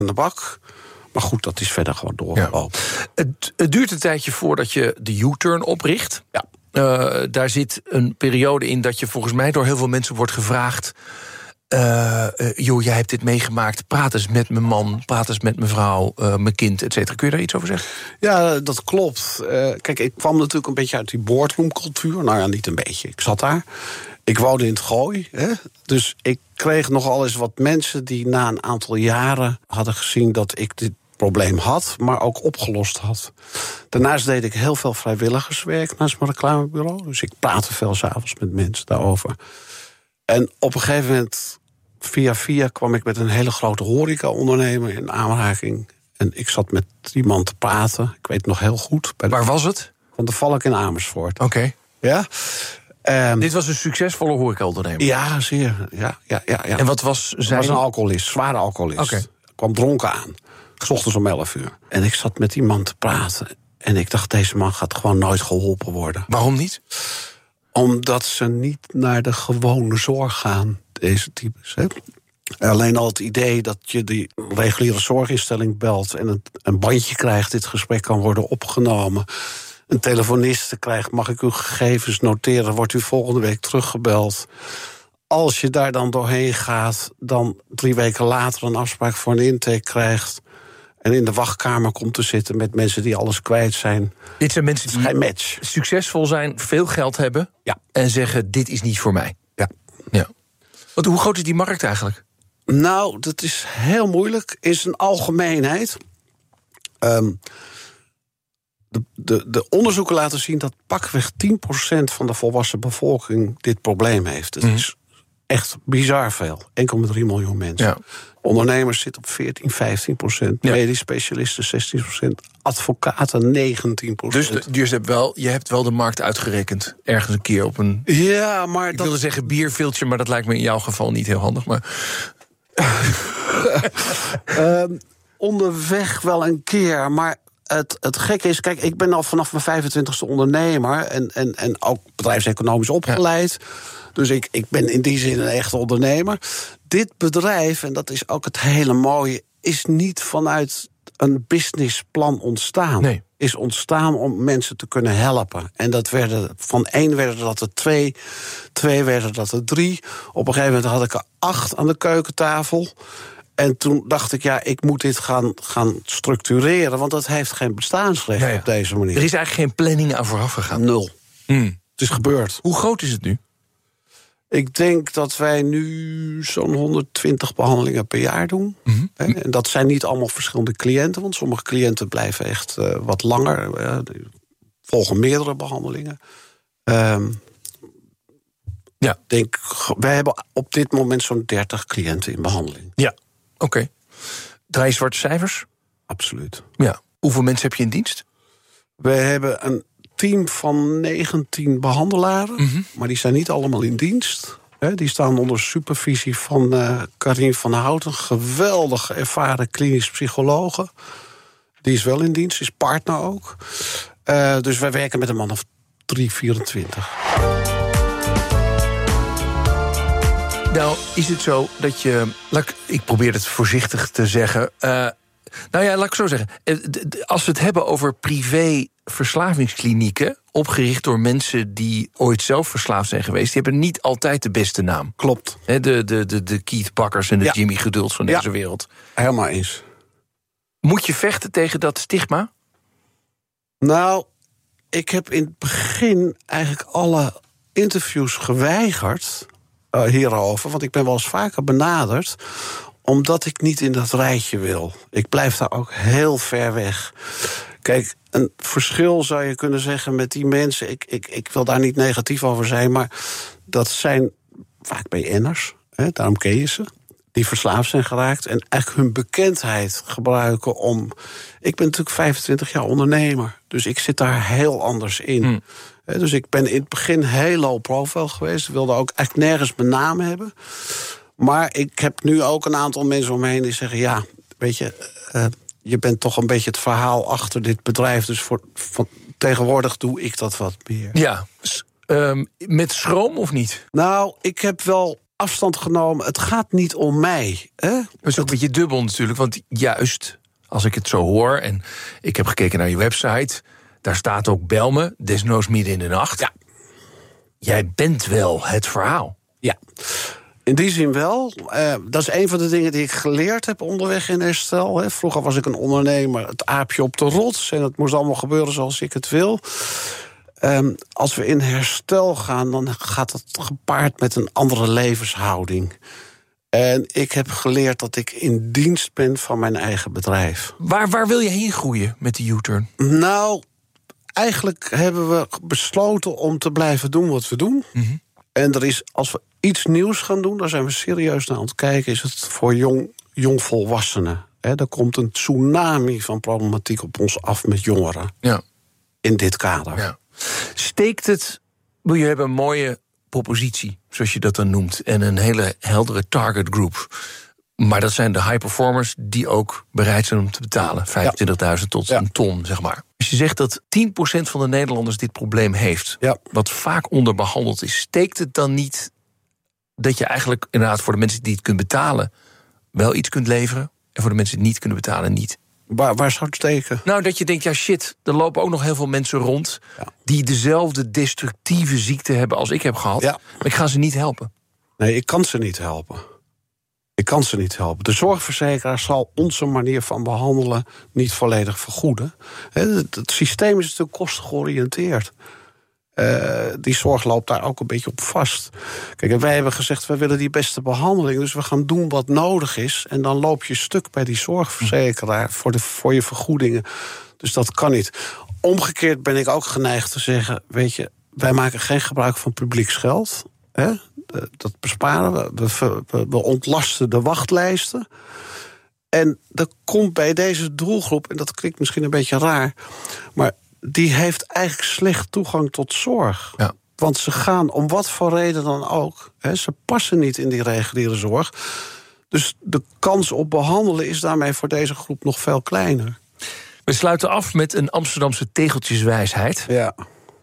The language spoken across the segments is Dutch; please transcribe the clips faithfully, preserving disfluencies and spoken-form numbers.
aan de bak. Maar goed, dat is verder gewoon doorgelopen. Ja. Het, het duurt een tijdje voordat je de U-turn opricht. Ja. Uh, daar zit een periode in dat je volgens mij door heel veel mensen wordt gevraagd... Uh, uh, joh, jij hebt dit meegemaakt, praat eens met mijn man... praat eens met mijn vrouw, uh, mijn kind, et cetera. Kun je daar iets over zeggen? Ja, dat klopt. Uh, kijk, ik kwam natuurlijk een beetje uit die boardroomcultuur. Nou ja, niet een beetje, ik zat daar. Ik woonde in het Gooi, hè? Dus ik kreeg nogal eens wat mensen... die na een aantal jaren hadden gezien dat ik dit probleem had... maar ook opgelost had. Daarnaast deed ik heel veel vrijwilligerswerk naast mijn reclamebureau. Dus ik praatte veel 's avonds met mensen daarover. En op een gegeven moment, via via, kwam ik met een hele grote horeca-ondernemer in aanraking. En ik zat met die man te praten. Ik weet het nog heel goed. Bij de... Waar was het? Van de Valk in Amersfoort. Oké. Okay. Ja? Um, Dit was een succesvolle horeca-ondernemer? Ja, zeer. Ja, ja, ja, ja. En wat was zijn... Hij was een alcoholist, zware alcoholist. Okay. Kwam dronken aan. 's Ochtends om elf uur. En ik zat met die man te praten. En ik dacht, deze man gaat gewoon nooit geholpen worden. Waarom niet? Omdat ze niet naar de gewone zorg gaan, deze types. Hè? Alleen al het idee dat je die reguliere zorginstelling belt... en een, een bandje krijgt, dit gesprek kan worden opgenomen... een telefoniste krijgt, mag ik uw gegevens noteren... wordt u volgende week teruggebeld. Als je daar dan doorheen gaat... dan drie weken later een afspraak voor een intake krijgt... en in de wachtkamer komt te zitten met mensen die alles kwijt zijn. Dit zijn mensen die geen match. Succesvol zijn, veel geld hebben... Ja. En zeggen, dit is niet voor mij. Ja. Ja. Want hoe groot is die markt eigenlijk? Nou, dat is heel moeilijk. In zijn algemeenheid... Um, de, de, de onderzoeken laten zien dat pakweg tien procent van de volwassen bevolking dit probleem heeft. Dat mm. is echt bizar veel. één komma drie miljoen mensen. Ja. Ondernemers zitten op veertien, vijftien procent. Ja. Medisch specialisten zestien procent. Advocaten negentien procent. Dus, dus je, hebt wel, je hebt wel de markt uitgerekend. Ergens een keer op een... Ja, maar ik dat... wilde zeggen bierviltje, maar dat lijkt me in jouw geval niet heel handig. Maar... uh, onderweg wel een keer, maar... Het, het gekke is, kijk, ik ben al vanaf mijn vijfentwintigste ondernemer... en, en, en ook bedrijfseconomisch opgeleid. Ja. Dus ik, ik ben in die zin een echte ondernemer. Dit bedrijf, en dat is ook het hele mooie... is niet vanuit een businessplan ontstaan. Nee. Is ontstaan om mensen te kunnen helpen. En dat werden, van één werden dat er twee, twee werden dat er drie. Op een gegeven moment had ik er acht aan de keukentafel... En toen dacht ik, ja, ik moet dit gaan, gaan structureren... want dat heeft geen bestaansrecht ja, ja. op deze manier. Er is eigenlijk geen planning aan vooraf gegaan? Nul. Mm. Het is gebeurd. Hoe groot is het nu? Ik denk dat wij nu zo'n honderdtwintig behandelingen per jaar doen. Mm-hmm. En dat zijn niet allemaal verschillende cliënten... want sommige cliënten blijven echt uh, wat langer. Uh, volgen meerdere behandelingen. Um, ja. denk, wij hebben op dit moment zo'n dertig cliënten in behandeling. Ja. Oké. Okay. Draai je zwarte cijfers? Absoluut. Ja. Hoeveel mensen heb je in dienst? We hebben een team van negentien behandelaren... Mm-hmm. maar die zijn niet allemaal in dienst. He, die staan onder supervisie van uh, Karin van Houten... geweldig ervaren klinisch psychologe. Die is wel in dienst, is partner ook. Uh, dus wij werken met een man of drie, vierentwintig. Nou, is het zo dat je... Ik probeer het voorzichtig te zeggen. Uh, nou ja, laat ik zo zeggen. Als we het hebben over privé verslavingsklinieken... opgericht door mensen die ooit zelf verslaafd zijn geweest... die hebben niet altijd de beste naam. Klopt. He, de, de, de, de Keith Bakkers en de ja. Jimmy Geduld van deze ja. wereld. Helemaal eens. Moet je vechten tegen dat stigma? Nou, ik heb in het begin eigenlijk alle interviews geweigerd... Uh, hierover, want ik ben wel eens vaker benaderd... omdat ik niet in dat rijtje wil. Ik blijf daar ook heel ver weg. Kijk, een verschil zou je kunnen zeggen met die mensen... ik, ik, ik wil daar niet negatief over zijn... maar dat zijn vaak B N'ers, hè, daarom ken je ze... die verslaafd zijn geraakt en eigenlijk hun bekendheid gebruiken om... Ik ben natuurlijk vijfentwintig jaar ondernemer, dus ik zit daar heel anders in... Hmm. Dus ik ben in het begin heel low profile geweest. Ik wilde ook eigenlijk nergens mijn naam hebben. Maar ik heb nu ook een aantal mensen om me heen die zeggen... ja, weet je, uh, je bent toch een beetje het verhaal achter dit bedrijf. Dus voor, van, tegenwoordig doe ik dat wat meer. Ja, um, met schroom of niet? Nou, ik heb wel afstand genomen. Het gaat niet om mij. Hè? Dat is ook een beetje dubbel natuurlijk. Want juist als ik het zo hoor... en ik heb gekeken naar je website... daar staat ook bel me, desnoods midden in de nacht. Ja. Jij bent wel het verhaal. Ja, in die zin wel. Uh, dat is een van de dingen die ik geleerd heb onderweg in herstel. Hè. Vroeger was ik een ondernemer, het aapje op de rots... en het moest allemaal gebeuren zoals ik het wil... Um, als we in herstel gaan, dan gaat het gepaard met een andere levenshouding. En ik heb geleerd dat ik in dienst ben van mijn eigen bedrijf. Waar, waar wil je heen groeien met de U-turn? Nou, eigenlijk hebben we besloten om te blijven doen wat we doen. Mm-hmm. En er is, als we iets nieuws gaan doen, daar zijn we serieus naar aan het kijken... is het voor jong, jongvolwassenen. He, er komt een tsunami van problematiek op ons af met jongeren. Ja. In dit kader. Ja. Steekt het, wil je hebben een mooie propositie, zoals je dat dan noemt... en een hele heldere target group. Maar dat zijn de high performers die ook bereid zijn om te betalen. vijfentwintigduizend tot ja. een ton, zeg maar. Als je zegt dat tien procent van de Nederlanders dit probleem heeft... Ja. wat vaak onderbehandeld is, steekt het dan niet... dat je eigenlijk inderdaad voor de mensen die het kunnen betalen... wel iets kunt leveren, en voor de mensen die het niet kunnen betalen, niet? Waar, waar zou het steken? Nou, dat je denkt, ja shit, er lopen ook nog heel veel mensen rond... Ja. die dezelfde destructieve ziekte hebben als ik heb gehad. Ja. Maar ik ga ze niet helpen. Nee, ik kan ze niet helpen. Ik kan ze niet helpen. De zorgverzekeraar zal onze manier van behandelen niet volledig vergoeden. Het, het systeem is natuurlijk kostengeoriënteerd. Uh, die zorg loopt daar ook een beetje op vast. Kijk, en wij hebben gezegd, wij willen die beste behandeling... dus we gaan doen wat nodig is... en dan loop je stuk bij die zorgverzekeraar... voor, de, voor je vergoedingen. Dus dat kan niet. Omgekeerd ben ik ook geneigd te zeggen... weet je, wij maken geen gebruik van publieks geld. Hè? Dat besparen we. We, we. we ontlasten de wachtlijsten. En er komt bij deze doelgroep... en dat klinkt misschien een beetje raar... maar die heeft eigenlijk slecht toegang tot zorg. Ja. Want ze gaan, om wat voor reden dan ook... Hè, ze passen niet in die reguliere zorg. Dus de kans op behandelen is daarmee voor deze groep nog veel kleiner. We sluiten af met een Amsterdamse tegeltjeswijsheid. Ja.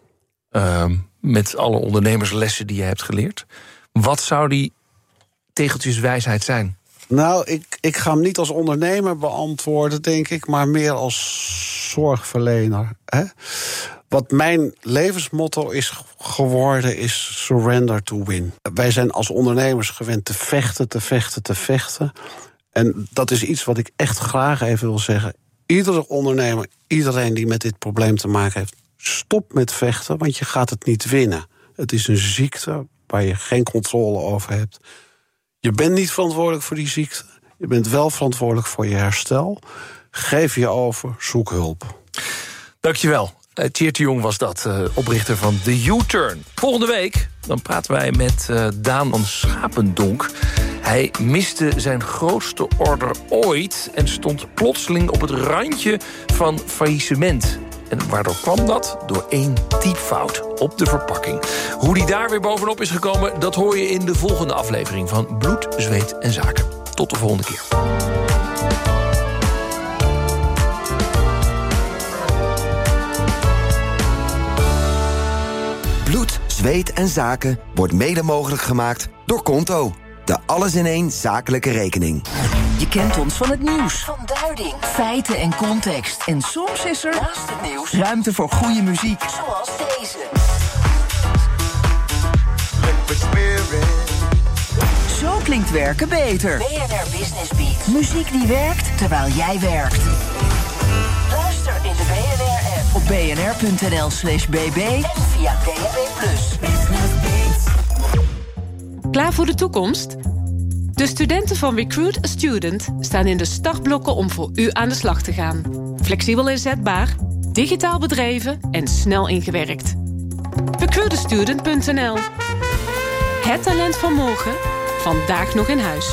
Uh, met alle ondernemerslessen die je hebt geleerd. Wat zou die tegeltjeswijsheid zijn? Nou, ik, ik ga hem niet als ondernemer beantwoorden, denk ik... maar meer als zorgverlener. Hè? Wat mijn levensmotto is geworden, is surrender to win. Wij zijn als ondernemers gewend te vechten, te vechten, te vechten. En dat is iets wat ik echt graag even wil zeggen. Iedere ondernemer, iedereen die met dit probleem te maken heeft... stop met vechten, want je gaat het niet winnen. Het is een ziekte waar je geen controle over hebt... Je bent niet verantwoordelijk voor die ziekte. Je bent wel verantwoordelijk voor je herstel. Geef je over, zoek hulp. Dankjewel. Tjeerd de Jong was dat, uh, oprichter van The U-turn. Volgende week dan praten wij met uh, Daan van Schapendonk. Hij miste zijn grootste order ooit... en stond plotseling op het randje van faillissement. En waardoor kwam dat? Door één typfout op de verpakking. Hoe die daar weer bovenop is gekomen... dat hoor je in de volgende aflevering van Bloed, Zweet en Zaken. Tot de volgende keer. Bloed, Zweet en Zaken wordt mede mogelijk gemaakt door Konto. De alles-in-één zakelijke rekening. Je kent ons van het nieuws, van duiding, feiten en context. En soms is er, naast het nieuws, ruimte voor goede muziek. Zoals deze. Zo klinkt werken beter. B N R Business Beat. Muziek die werkt terwijl jij werkt. Luister in de B N R-app op bnr.nl slash bb en via D A B plus. Klaar voor de toekomst? De studenten van Recruit a Student staan in de startblokken om voor u aan de slag te gaan. Flexibel inzetbaar, digitaal bedreven en snel ingewerkt. recruit a student punt n l. Het talent van morgen, vandaag nog in huis.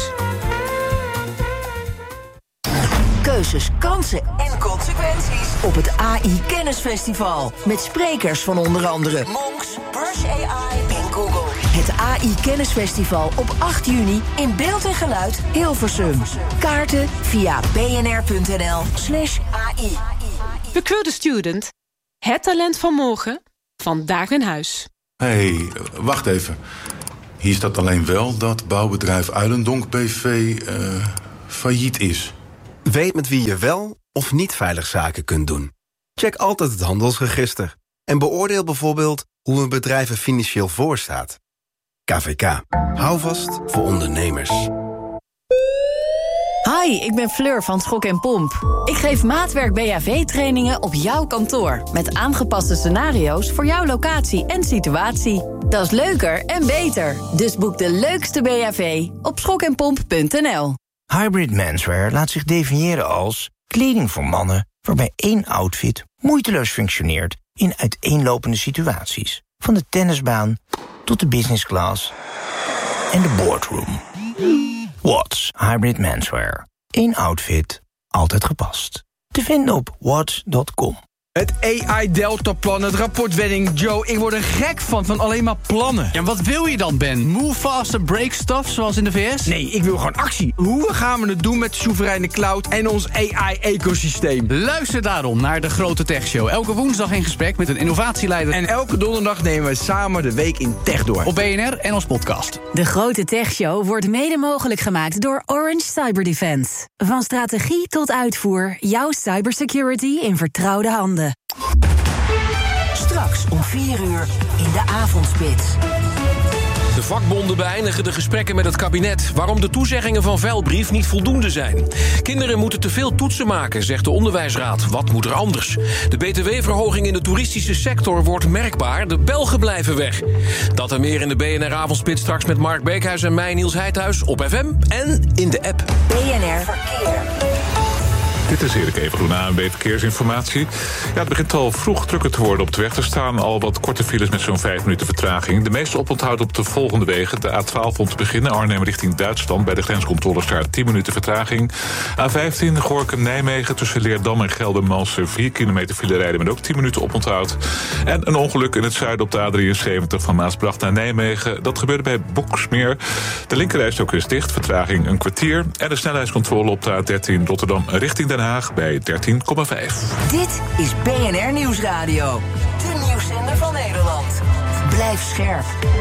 Keuzes, kansen en consequenties op het A I Kennisfestival. Met sprekers van onder andere Monks, Brush A I en Google. Het A I Kennisfestival op acht juni in beeld en geluid Hilversum. Kaarten via bnr.nl slash AI. Recruit a Student. Het talent van morgen, vandaag in huis. Hé, hey, wacht even. Hier staat alleen wel dat bouwbedrijf Uilendonk B V uh, failliet is. Weet met wie je wel of niet veilig zaken kunt doen. Check altijd het handelsregister. En beoordeel bijvoorbeeld hoe een bedrijf er financieel voor staat. K V K. Hou vast voor ondernemers. Hi, ik ben Fleur van Schok en Pomp. Ik geef maatwerk B H V-trainingen op jouw kantoor. Met aangepaste scenario's voor jouw locatie en situatie. Dat is leuker en beter. Dus boek de leukste B H V op schok en pomp punt n l. Hybrid menswear laat zich definiëren als kleding voor mannen waarbij één outfit moeiteloos functioneert in uiteenlopende situaties. Van de tennisbaan tot de business class en de boardroom. Watts Hybrid menswear. Eén outfit, altijd gepast. Te vinden op watts punt com. Het A I-deltaplan, het rapportwetting. Joe, ik word er gek van, van alleen maar plannen. Ja, wat wil je dan, Ben? Move fast and break stuff, zoals in de V S? Nee, ik wil gewoon actie. Hoe gaan we het doen met de soevereine cloud en ons A I-ecosysteem? Luister daarom naar de Grote Tech Show. Elke woensdag in gesprek met een innovatieleider. En elke donderdag nemen we samen de week in tech door. Op B N R en als podcast. De Grote Tech Show wordt mede mogelijk gemaakt door Orange Cyber Defense. Van strategie tot uitvoer, jouw cybersecurity in vertrouwde handen. Straks om vier uur in de avondspits. De vakbonden beëindigen de gesprekken met het kabinet. Waarom de toezeggingen van Veilbrief niet voldoende zijn. Kinderen moeten te veel toetsen maken, zegt de onderwijsraad. Wat moet er anders? De B T W-verhoging in de toeristische sector wordt merkbaar. De Belgen blijven weg. Dat en meer in de B N R-avondspits straks met Mark Beekhuis en mij, Niels Heidhuis, op F M en in de app. B N R Verkeer. Dit is Erik Evengroen, A N B Verkeersinformatie. Ja, het begint al vroeg drukker te worden op de weg. Er staan al wat korte files met zo'n vijf minuten vertraging. De meeste oponthoud op de volgende wegen. De A twaalf om te beginnen, Arnhem richting Duitsland. Bij de grenscontrole staat tien minuten vertraging. A vijftien, Gorinchem-Nijmegen tussen Leerdam en Geldermalsen. vier kilometer file rijden met ook tien minuten oponthoud. En een ongeluk in het zuiden op de A drieënzeventig van Maasbracht naar Nijmegen. Dat gebeurde bij Boksmeer. De linkerrijstrook is dicht, vertraging een kwartier. En de snelheidscontrole op de A dertien Rotterdam richting Den Haag bij dertien komma vijf. Dit is B N R Nieuwsradio. De nieuwszender van Nederland. Blijf scherp.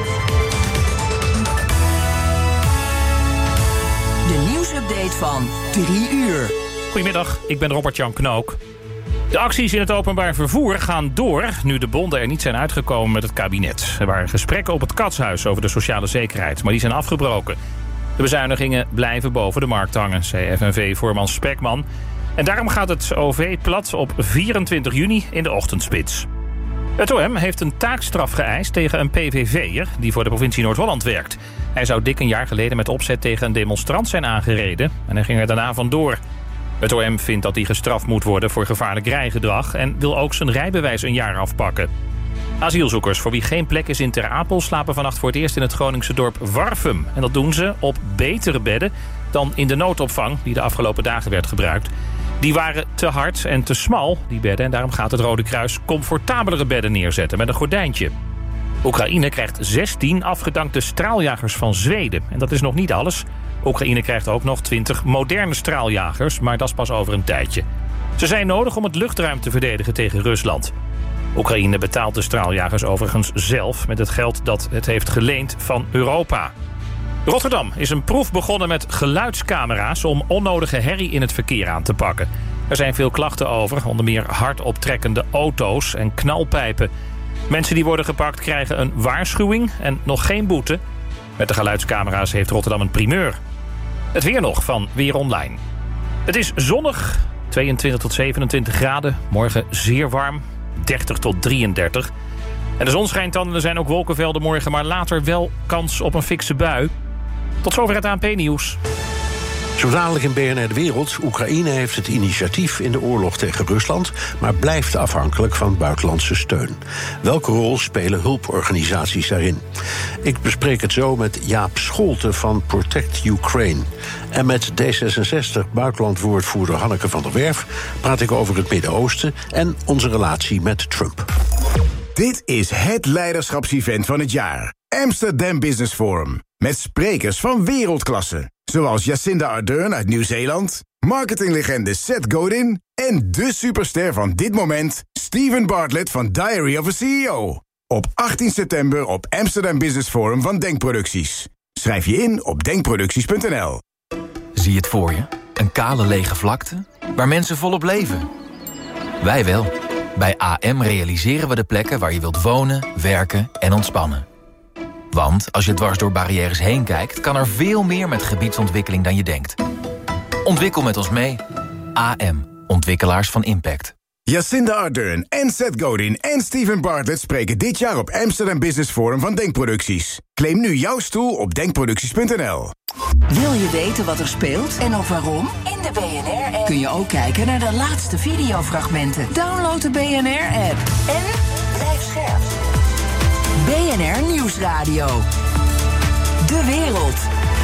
De nieuwsupdate van drie uur. Goedemiddag, ik ben Robert-Jan Knook. De acties in het openbaar vervoer gaan door nu de bonden er niet zijn uitgekomen met het kabinet. Er waren gesprekken op het Katshuis over de sociale zekerheid, maar die zijn afgebroken. De bezuinigingen blijven boven de markt hangen, zei F N V-voorman Spekman. En daarom gaat het O V plat op vierentwintig juni in de ochtendspits. Het O M heeft een taakstraf geëist tegen een P V V'er die voor de provincie Noord-Holland werkt. Hij zou dik een jaar geleden met opzet tegen een demonstrant zijn aangereden en hij ging er daarna vandoor. Het O M vindt dat hij gestraft moet worden voor gevaarlijk rijgedrag en wil ook zijn rijbewijs een jaar afpakken. Asielzoekers voor wie geen plek is in Ter Apel slapen vannacht voor het eerst in het Groningse dorp Warfum. En dat doen ze op betere bedden dan in de noodopvang die de afgelopen dagen werd gebruikt. Die waren te hard en te smal, die bedden. En daarom gaat het Rode Kruis comfortabelere bedden neerzetten met een gordijntje. Oekraïne krijgt zestien afgedankte straaljagers van Zweden. En dat is nog niet alles. Oekraïne krijgt ook nog twintig moderne straaljagers, maar dat is pas over een tijdje. Ze zijn nodig om het luchtruim te verdedigen tegen Rusland. Oekraïne betaalt de straaljagers overigens zelf met het geld dat het heeft geleend van Europa. Rotterdam is een proef begonnen met geluidscamera's om onnodige herrie in het verkeer aan te pakken. Er zijn veel klachten over, onder meer hard optrekkende auto's en knalpijpen. Mensen die worden gepakt krijgen een waarschuwing en nog geen boete. Met de geluidscamera's heeft Rotterdam een primeur. Het weer nog van Weer Online. Het is zonnig, tweeëntwintig tot zevenentwintig graden. Morgen zeer warm, dertig tot drieëndertig. En de zon schijnt dan en er zijn ook wolkenvelden morgen, maar later wel kans op een fikse bui. Tot zover het A N P-nieuws. Zo dadelijk in B N R De Wereld. Oekraïne heeft het initiatief in de oorlog tegen Rusland, maar blijft afhankelijk van buitenlandse steun. Welke rol spelen hulporganisaties daarin? Ik bespreek het zo met Jaap Scholte van Protect Ukraine. En met D zesenzestig-buitenlandwoordvoerder Hanneke van der Werf praat ik over het Midden-Oosten en onze relatie met Trump. Dit is het leiderschapsevent van het jaar. Amsterdam Business Forum. Met sprekers van wereldklasse. Zoals Jacinda Ardern uit Nieuw-Zeeland, marketinglegende Seth Godin en de superster van dit moment, Steven Bartlett van Diary of a C E O. Op achttien september op Amsterdam Business Forum van Denkproducties. Schrijf je in op denkproducties punt n l. Zie je het voor je? Een kale lege vlakte waar mensen volop leven. Wij wel. Bij A M realiseren we de plekken waar je wilt wonen, werken en ontspannen. Want als je dwars door barrières heen kijkt, kan er veel meer met gebiedsontwikkeling dan je denkt. Ontwikkel met ons mee. A M. Ontwikkelaars van impact. Jacinda Ardern en Seth Godin en Steven Bartlett spreken dit jaar op Amsterdam Business Forum van Denkproducties. Claim nu jouw stoel op denkproducties punt n l. Wil je weten wat er speelt en ook waarom? In de B N R-app kun je ook kijken naar de laatste videofragmenten. Download de B N R-app en blijf scherp. B N R Nieuwsradio. De wereld.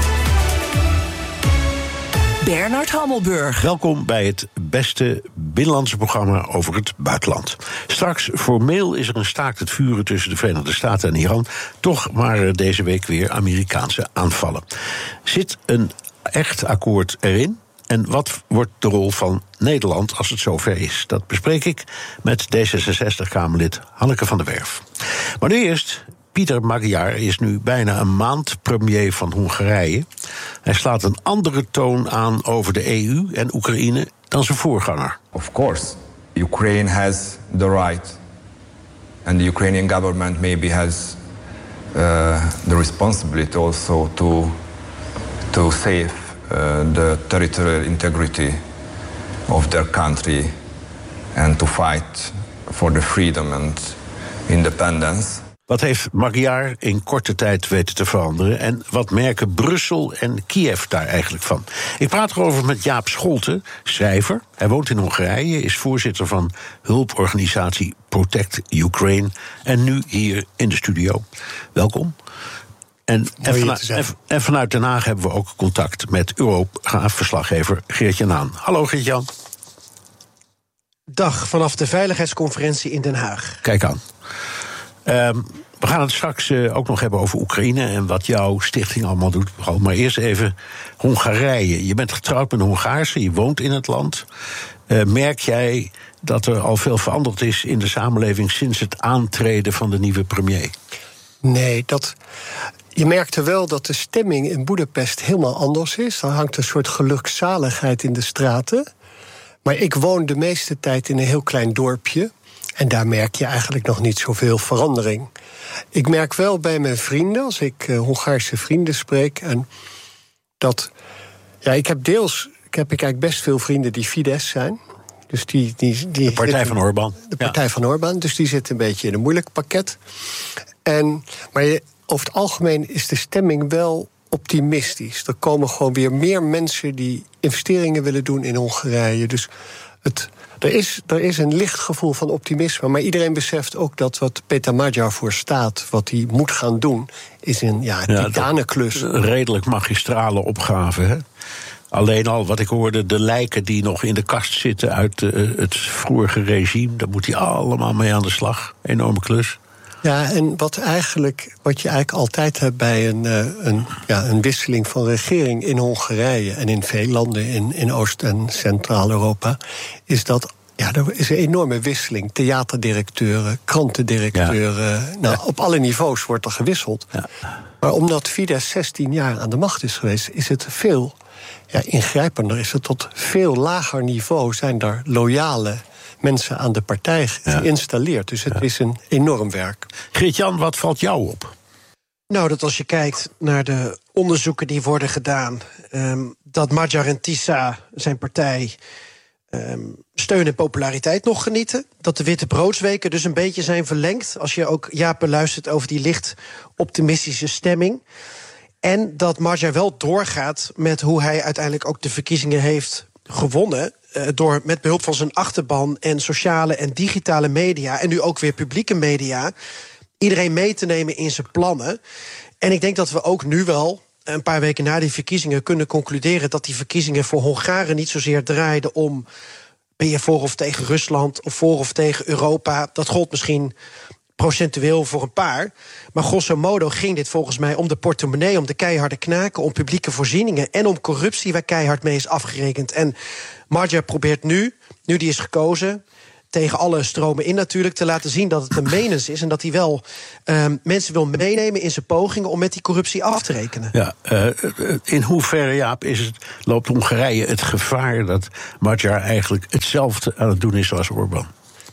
Bernard Hammelburg. Welkom bij het beste binnenlandse programma over het buitenland. Straks formeel is er een staakt het vuren tussen de Verenigde Staten en Iran. Toch waren er deze week weer Amerikaanse aanvallen. Zit een echt akkoord erin? En wat wordt de rol van Nederland als het zover is? Dat bespreek ik met D zesenzestig-Kamerlid Hanneke van der Werf. Maar nu eerst, Peter Magyar is nu bijna een maand premier van Hongarije. Hij slaat een andere toon aan over de E U en Oekraïne dan zijn voorganger. Of course, Ukraine has the right, and the Ukrainian government maybe has uh, the responsibility also to to save uh, the territorial integrity of their country and to fight for the freedom and independence. Wat heeft Magyar in korte tijd weten te veranderen? En wat merken Brussel en Kiev daar eigenlijk van? Ik praat erover met Jaap Scholten, schrijver. Hij woont in Hongarije, is voorzitter van hulporganisatie Protect Ukraine. En nu hier in de studio. Welkom. En, en, vanuit, en, en vanuit Den Haag hebben we ook contact met Europa-verslaggever Geert-Jan Haan. Hallo Geert-Jan. Dag, vanaf de Veiligheidsconferentie in Den Haag. Kijk aan. Um, we gaan het straks uh, ook nog hebben over Oekraïne en wat jouw stichting allemaal doet. Maar eerst even Hongarije. Je bent getrouwd met een Hongaarse, je woont in het land. Uh, merk jij dat er al veel veranderd is in de samenleving sinds het aantreden van de nieuwe premier? Nee, dat, je merkte wel dat de stemming in Boedapest helemaal anders is. Er hangt een soort gelukzaligheid in de straten. Maar ik woon de meeste tijd in een heel klein dorpje. En daar merk je eigenlijk nog niet zoveel verandering. Ik merk wel bij mijn vrienden, als ik uh, Hongaarse vrienden spreek, en dat, ja, ik heb deels, ik heb ik eigenlijk best veel vrienden die Fidesz zijn. Dus die, die, die de partij zitten, van Orbán. De partij ja. van Orbán, dus die zit een beetje in een moeilijk pakket. En, maar je, over het algemeen is de stemming wel optimistisch. Er komen gewoon weer meer mensen die investeringen willen doen in Hongarije. Dus het... Er is, er is een licht gevoel van optimisme, maar iedereen beseft ook dat wat Peter Magyar voor staat, wat hij moet gaan doen, is een ja, ja, titanenklus. Een redelijk magistrale opgave, hè? Alleen al wat ik hoorde, de lijken die nog in de kast zitten uit uh, het vorige regime, daar moet hij allemaal mee aan de slag. Enorme klus. Ja, en wat, eigenlijk, wat je eigenlijk altijd hebt bij een, uh, een, ja, een wisseling van regering in Hongarije en in veel landen in, in Oost- en Centraal-Europa, is dat ja, er is een enorme wisseling. Theaterdirecteuren, krantendirecteuren, ja. nou, ja. Op alle niveaus wordt er gewisseld. Ja. Maar omdat Fidesz zestien jaar aan de macht is geweest, is het veel ja, ingrijpender. Is het tot veel lager niveau zijn er loyale mensen aan de partij geïnstalleerd. Dus het ja. is een enorm werk. Geert-Jan, wat valt jou op? Nou, dat als je kijkt naar de onderzoeken die worden gedaan, Um, dat Magyar en Tisza, zijn partij, um, steun en populariteit nog genieten. Dat de witte broodsweken dus een beetje zijn verlengd. Als je ook Jaap beluistert over die licht optimistische stemming. En dat Magyar wel doorgaat met hoe hij uiteindelijk ook de verkiezingen heeft gewonnen, door met behulp van zijn achterban en sociale en digitale media, en nu ook weer publieke media, iedereen mee te nemen in zijn plannen. En ik denk dat we ook nu wel, een paar weken na die verkiezingen, kunnen concluderen dat die verkiezingen voor Hongaren niet zozeer draaiden om, ben je voor of tegen Rusland of voor of tegen Europa. Dat gold misschien procentueel voor een paar. Maar grosso modo ging dit volgens mij om de portemonnee, om de keiharde knaken, om publieke voorzieningen en om corruptie waar keihard mee is afgerekend. En Magyar probeert nu, nu die is gekozen, tegen alle stromen in natuurlijk, te laten zien dat het een menens is en dat hij wel um, mensen wil meenemen in zijn pogingen om met die corruptie af te rekenen. Ja, uh, in hoeverre, Jaap, is het, loopt Hongarije het gevaar dat Magyar eigenlijk hetzelfde aan het doen is als Orbán?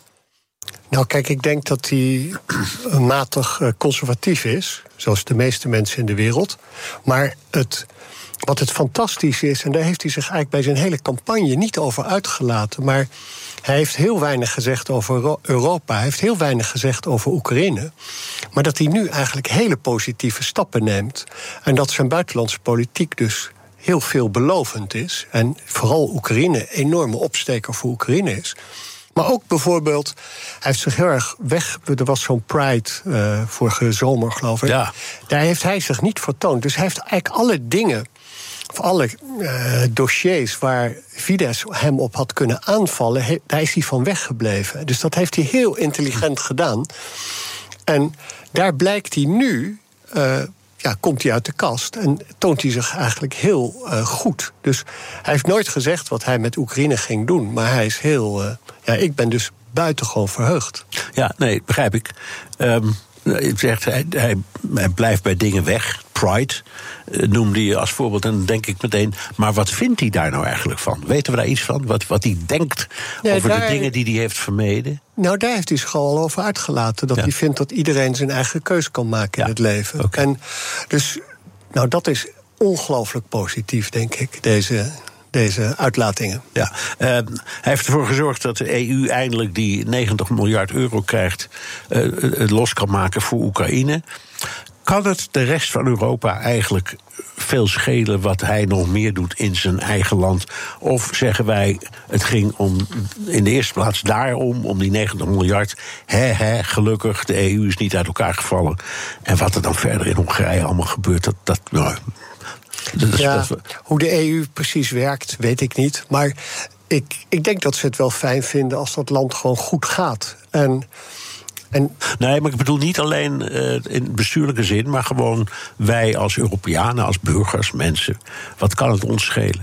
Nou, kijk, ik denk dat hij matig conservatief is, zoals de meeste mensen in de wereld. Maar het, wat het fantastisch is, en daar heeft hij zich eigenlijk bij zijn hele campagne niet over uitgelaten, maar hij heeft heel weinig gezegd over Europa, hij heeft heel weinig gezegd over Oekraïne, maar dat hij nu eigenlijk hele positieve stappen neemt. En dat zijn buitenlandse politiek dus heel veelbelovend is. En vooral Oekraïne, een enorme opsteker voor Oekraïne is. Maar ook bijvoorbeeld, hij heeft zich heel erg weg. Er was zo'n Pride uh, vorige zomer, geloof ik. Ja. Daar heeft hij zich niet vertoond. Dus hij heeft eigenlijk alle dingen, of alle uh, dossiers waar Fidesz hem op had kunnen aanvallen, he, daar is hij van weggebleven. Dus dat heeft hij heel intelligent gedaan. En daar blijkt hij nu, Uh, ja, komt hij uit de kast en toont hij zich eigenlijk heel uh, goed. Dus hij heeft nooit gezegd wat hij met Oekraïne ging doen, maar hij is heel, Uh, ja, ik ben dus buitengewoon verheugd. Ja, nee, begrijp ik. Um, je zegt, hij, hij, hij blijft bij dingen weg. Pride uh, noemde je als voorbeeld. En dan denk ik meteen, maar wat vindt hij daar nou eigenlijk van? Weten we daar iets van? Wat, wat hij denkt nee, over daar, de dingen die hij heeft vermeden? Nou, daar heeft hij zich al over uitgelaten. Dat ja. hij vindt dat iedereen zijn eigen keus kan maken ja. in het leven. Okay. En dus, nou, dat is ongelooflijk positief, denk ik, deze deze uitlatingen. Ja, uh, hij heeft ervoor gezorgd dat de E U eindelijk die negentig miljard euro krijgt, uh, los kan maken voor Oekraïne. Kan het de rest van Europa eigenlijk veel schelen wat hij nog meer doet in zijn eigen land? Of zeggen wij, het ging om in de eerste plaats daarom, om die negentig miljard. Hè, hè, gelukkig, de E U is niet uit elkaar gevallen. En wat er dan verder in Hongarije allemaal gebeurt, dat, dat nou, ja, hoe de E U precies werkt, weet ik niet. Maar ik, ik denk dat ze het wel fijn vinden als dat land gewoon goed gaat. En, en nee, maar ik bedoel niet alleen uh, in bestuurlijke zin, maar gewoon wij als Europeanen, als burgers, mensen. Wat kan het ons schelen?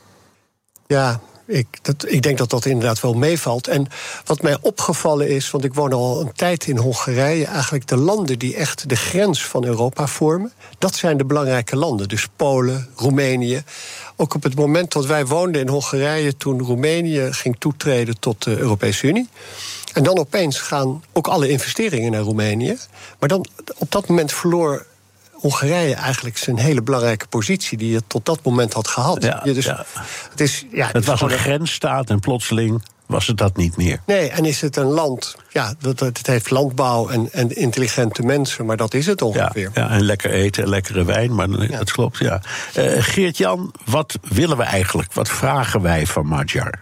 Ja, ik, dat, ik denk dat dat inderdaad wel meevalt. En wat mij opgevallen is, want ik woon al een tijd in Hongarije, eigenlijk de landen die echt de grens van Europa vormen, dat zijn de belangrijke landen. Dus Polen, Roemenië. Ook op het moment dat wij woonden in Hongarije, toen Roemenië ging toetreden tot de Europese Unie. En dan opeens gaan ook alle investeringen naar Roemenië. Maar dan op dat moment verloor Hongarije eigenlijk zijn hele belangrijke positie die het tot dat moment had gehad. Ja, dus ja. Het, is, ja, het, het was een grensstaat en plotseling was het dat niet meer. Nee, en is het een land, ja, dat, het heeft landbouw en, en intelligente mensen, maar dat is het ongeveer. Ja, ja, en lekker eten en lekkere wijn, maar ja. dat klopt, ja. Uh, Geert-Jan, wat willen we eigenlijk? Wat vragen wij van Magyar?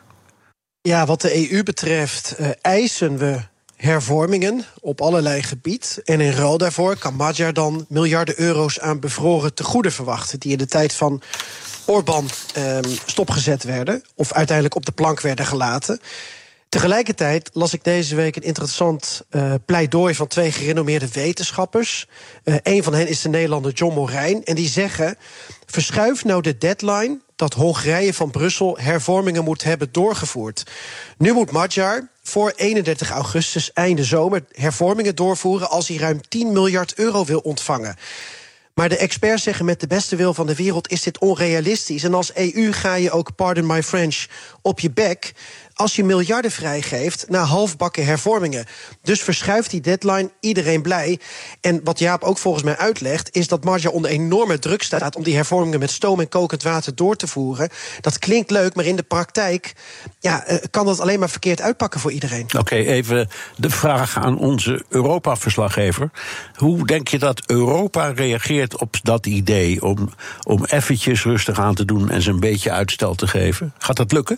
Ja, wat de E U betreft uh, eisen we hervormingen op allerlei gebied. En in ruil daarvoor kan Magyar dan miljarden euro's aan bevroren tegoeden verwachten, die in de tijd van Orbán eh, stopgezet werden, of uiteindelijk op de plank werden gelaten. Tegelijkertijd las ik deze week een interessant uh, pleidooi van twee gerenommeerde wetenschappers. Uh, een van hen is de Nederlander John Morijn. En die zeggen, verschuif nou de deadline dat Hongarije van Brussel hervormingen moet hebben doorgevoerd. Nu moet Magyar voor eenendertig augustus, einde zomer, hervormingen doorvoeren als hij ruim tien miljard euro wil ontvangen. Maar de experts zeggen, met de beste wil van de wereld is dit onrealistisch. En als E U ga je ook, pardon my French, op je bek als je miljarden vrijgeeft naar halfbakken hervormingen. Dus verschuift die deadline, iedereen blij. En wat Jaap ook volgens mij uitlegt, is dat Magyar onder enorme druk staat om die hervormingen met stoom en kokend water door te voeren. Dat klinkt leuk, maar in de praktijk ja, kan dat alleen maar verkeerd uitpakken voor iedereen. Oké, okay, even de vraag aan onze Europa-verslaggever. Hoe denk je dat Europa reageert op dat idee om, om eventjes rustig aan te doen en ze een beetje uitstel te geven? Gaat dat lukken?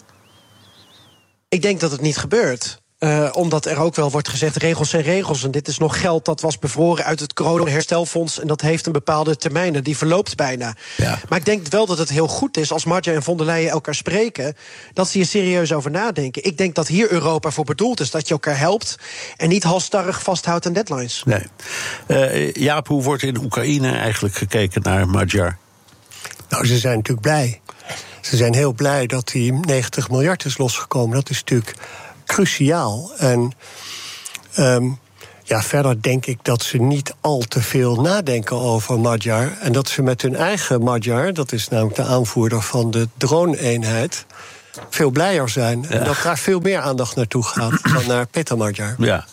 Ik denk dat het niet gebeurt. Uh, omdat er ook wel wordt gezegd, regels zijn regels. En dit is nog geld dat was bevroren uit het corona-herstelfonds. En dat heeft een bepaalde termijn. Die verloopt bijna. Ja. Maar ik denk wel dat het heel goed is als Magyar en von der Leyen elkaar spreken, dat ze hier serieus over nadenken. Ik denk dat hier Europa voor bedoeld is. Dat je elkaar helpt en niet halstarrig vasthoudt aan deadlines. Nee. Uh, Jaap, hoe wordt in Oekraïne eigenlijk gekeken naar Magyar? Nou, ze zijn natuurlijk blij. Ze zijn heel blij dat die negentig miljard is losgekomen. Dat is natuurlijk cruciaal. En um, ja, verder denk ik dat ze niet al te veel nadenken over Magyar. En dat ze met hun eigen Magyar, dat is namelijk de aanvoerder van de drone-eenheid, veel blijer zijn. Ja. En dat daar veel meer aandacht naartoe gaat dan naar Peter Magyar. Ja.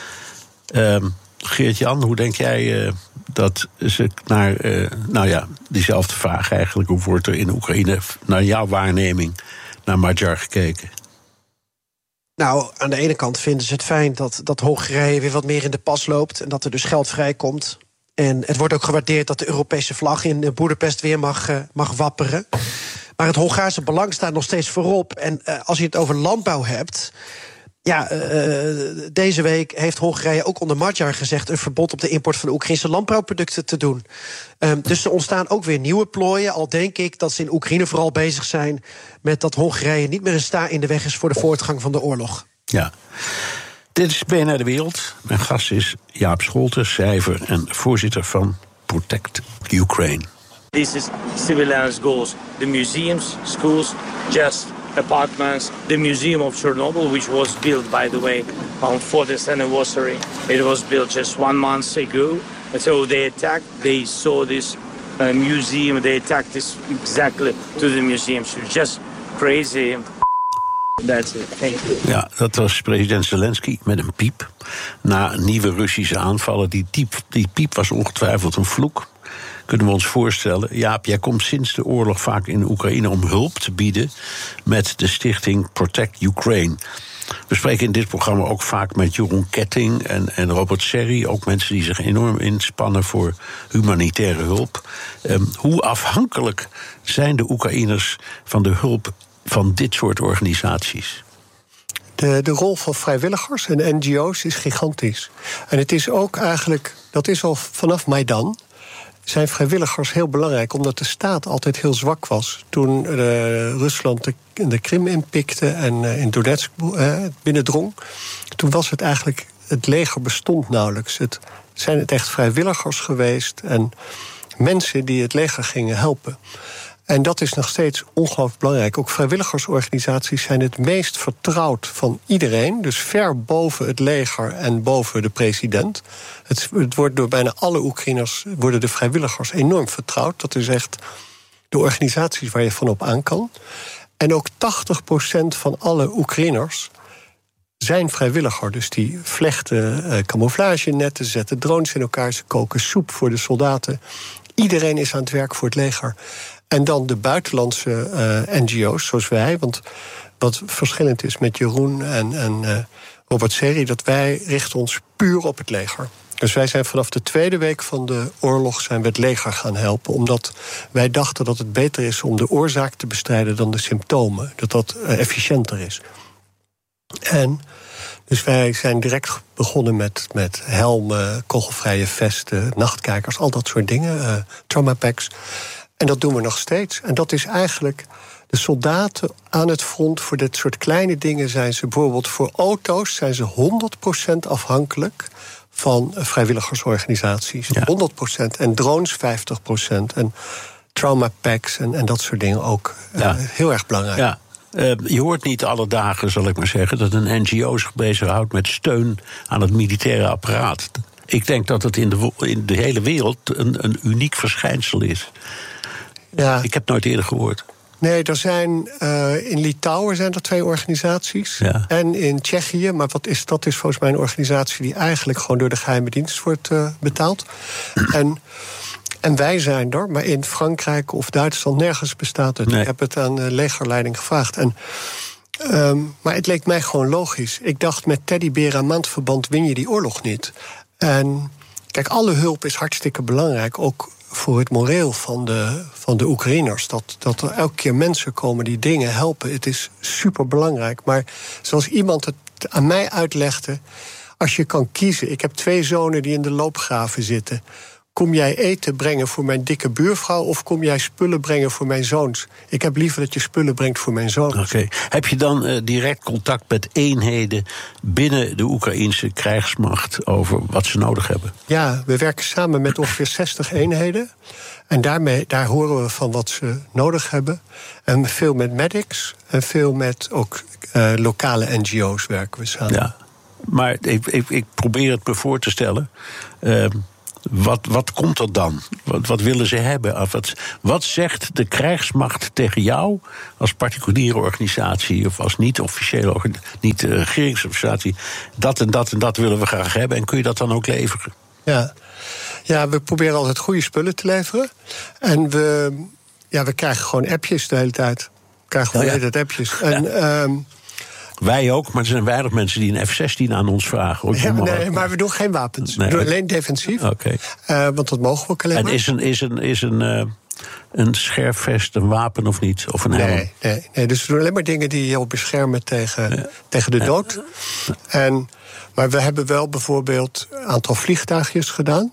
Um, Geert-Jan, hoe denk jij uh, dat ze naar, uh, nou ja, diezelfde vraag eigenlijk, hoe wordt er in Oekraïne naar jouw waarneming naar Magyar gekeken? Nou, aan de ene kant vinden ze het fijn dat, dat Hongarije weer wat meer in de pas loopt en dat er dus geld vrijkomt. En het wordt ook gewaardeerd dat de Europese vlag in Boedapest weer mag, uh, mag wapperen. Maar het Hongaarse belang staat nog steeds voorop. En uh, als je het over landbouw hebt, ja, uh, deze week heeft Hongarije ook onder Magyar gezegd een verbod op de import van de Oekraïnse landbouwproducten te doen. Um, dus er ontstaan ook weer nieuwe plooien. Al denk ik dat ze in Oekraïne vooral bezig zijn met dat Hongarije niet meer een sta in de weg is voor de voortgang van de oorlog. Ja. Dit is B N R De Wereld. Mijn gast is Jaap Scholten, schrijver en voorzitter van Protect Ukraine. This is civilians' goals. The museums, schools, just apartments. The Museum of Chernobyl, which was built, by the way, on fortieth anniversary. It was built just one month ago. And so they attacked, they saw this uh, museum, they attacked this exactly to the museum. So just crazy. That's it. Thank you. Ja, dat was president Zelensky met een piep. Na nieuwe Russische aanvallen. Die, diep, die piep was ongetwijfeld een vloek. Kunnen we ons voorstellen. Jaap, jij komt sinds de oorlog vaak in Oekraïne om hulp te bieden met de stichting Protect Ukraine. We spreken in dit programma ook vaak met Jeroen Ketting en, en Robert Serri, ook mensen die zich enorm inspannen voor humanitaire hulp. Um, hoe afhankelijk zijn de Oekraïners van de hulp van dit soort organisaties? De, de rol van vrijwilligers en N G O's is gigantisch. En het is ook eigenlijk, dat is al vanaf Maidan, zijn vrijwilligers heel belangrijk, omdat de staat altijd heel zwak was. Toen uh, Rusland de, de Krim inpikte en uh, in Donetsk uh, binnendrong, toen was het eigenlijk, het leger bestond nauwelijks. Het zijn het echt vrijwilligers geweest en mensen die het leger gingen helpen. En dat is nog steeds ongelooflijk belangrijk. Ook vrijwilligersorganisaties zijn het meest vertrouwd van iedereen. Dus ver boven het leger en boven de president. Het, het wordt door bijna alle Oekraïners worden de vrijwilligers enorm vertrouwd. Dat is echt de organisaties waar je van op aan kan. En ook tachtig procent van alle Oekraïners zijn vrijwilliger. Dus die vlechten uh, camouflagenetten, zetten drones in elkaar, ze koken soep voor de soldaten. Iedereen is aan het werk voor het leger. En dan de buitenlandse uh, N G O's, zoals wij. Want wat verschillend is met Jeroen en, en uh, Robert Serri, dat wij richten ons puur op het leger. Dus wij zijn vanaf de tweede week van de oorlog zijn we het leger gaan helpen. Omdat wij dachten dat het beter is om de oorzaak te bestrijden dan de symptomen. Dat dat uh, efficiënter is. En dus wij zijn direct begonnen met, met helmen, kogelvrije vesten, nachtkijkers, al dat soort dingen, uh, trauma packs. En dat doen we nog steeds. En dat is eigenlijk de soldaten aan het front. Voor dit soort kleine dingen zijn ze bijvoorbeeld voor auto's zijn ze honderd procent afhankelijk van vrijwilligersorganisaties. Ja. honderd procent. En drones vijftig procent. En trauma packs en, en dat soort dingen ook. Ja. Uh, heel erg belangrijk. Ja. Uh, je hoort niet alle dagen, zal ik maar zeggen, dat een N G O zich bezighoudt met steun aan het militaire apparaat. Ik denk dat het in de, in de hele wereld een, een uniek verschijnsel is. Ja. Ik heb het nooit eerder gehoord. Nee, er zijn uh, in Litouwen zijn er twee organisaties. Ja. En in Tsjechië, maar wat is, dat is volgens mij een organisatie die eigenlijk gewoon door de geheime dienst wordt uh, betaald. en, en wij zijn er, maar in Frankrijk of Duitsland nergens bestaat het. Nee. Ik heb het aan de legerleiding gevraagd. En, um, maar het leek mij gewoon logisch. Ik dacht, met teddyberen aan maandverband win je die oorlog niet. En kijk, alle hulp is hartstikke belangrijk, ook voor het moreel van de, van de Oekraïners. Dat, dat er elke keer mensen komen die dingen helpen. Het is superbelangrijk. Maar zoals iemand het aan mij uitlegde, als je kan kiezen, ik heb twee zonen die in de loopgraven zitten, kom jij eten brengen voor mijn dikke buurvrouw of kom jij spullen brengen voor mijn zoons? Ik heb liever dat je spullen brengt voor mijn zoons. Oké. Okay. Heb je dan uh, direct contact met eenheden binnen de Oekraïnse krijgsmacht over wat ze nodig hebben? Ja, we werken samen met ongeveer zestig eenheden. En daarmee, daar horen we van wat ze nodig hebben. En veel met medics en veel met ook uh, lokale N G O's werken we samen. Ja, maar ik, ik, ik probeer het me voor te stellen. Uh, Wat, wat komt er dan? Wat, wat willen ze hebben? Of wat, wat zegt de krijgsmacht tegen jou als particuliere organisatie of als niet-officiële, niet-regeringsorganisatie? Dat en dat en dat willen we graag hebben. En kun je dat dan ook leveren? Ja, ja we proberen altijd goede spullen te leveren. En we, ja, we krijgen gewoon appjes de hele tijd. We krijgen gewoon de hele tijd appjes. En, ja. um, Wij ook, maar er zijn weinig mensen die een F zestien aan ons vragen. Ja, nee, maar we doen geen wapens. Nee, we doen alleen defensief. Okay. Uh, want dat mogen we ook alleen en maar. En is een, is een, is een, uh, een scherfvest een wapen of niet? Of een helm? Nee, nee, nee, dus we doen alleen maar dingen die je beschermen tegen, ja. tegen de dood. En, maar we hebben wel bijvoorbeeld een aantal vliegtuigjes gedaan.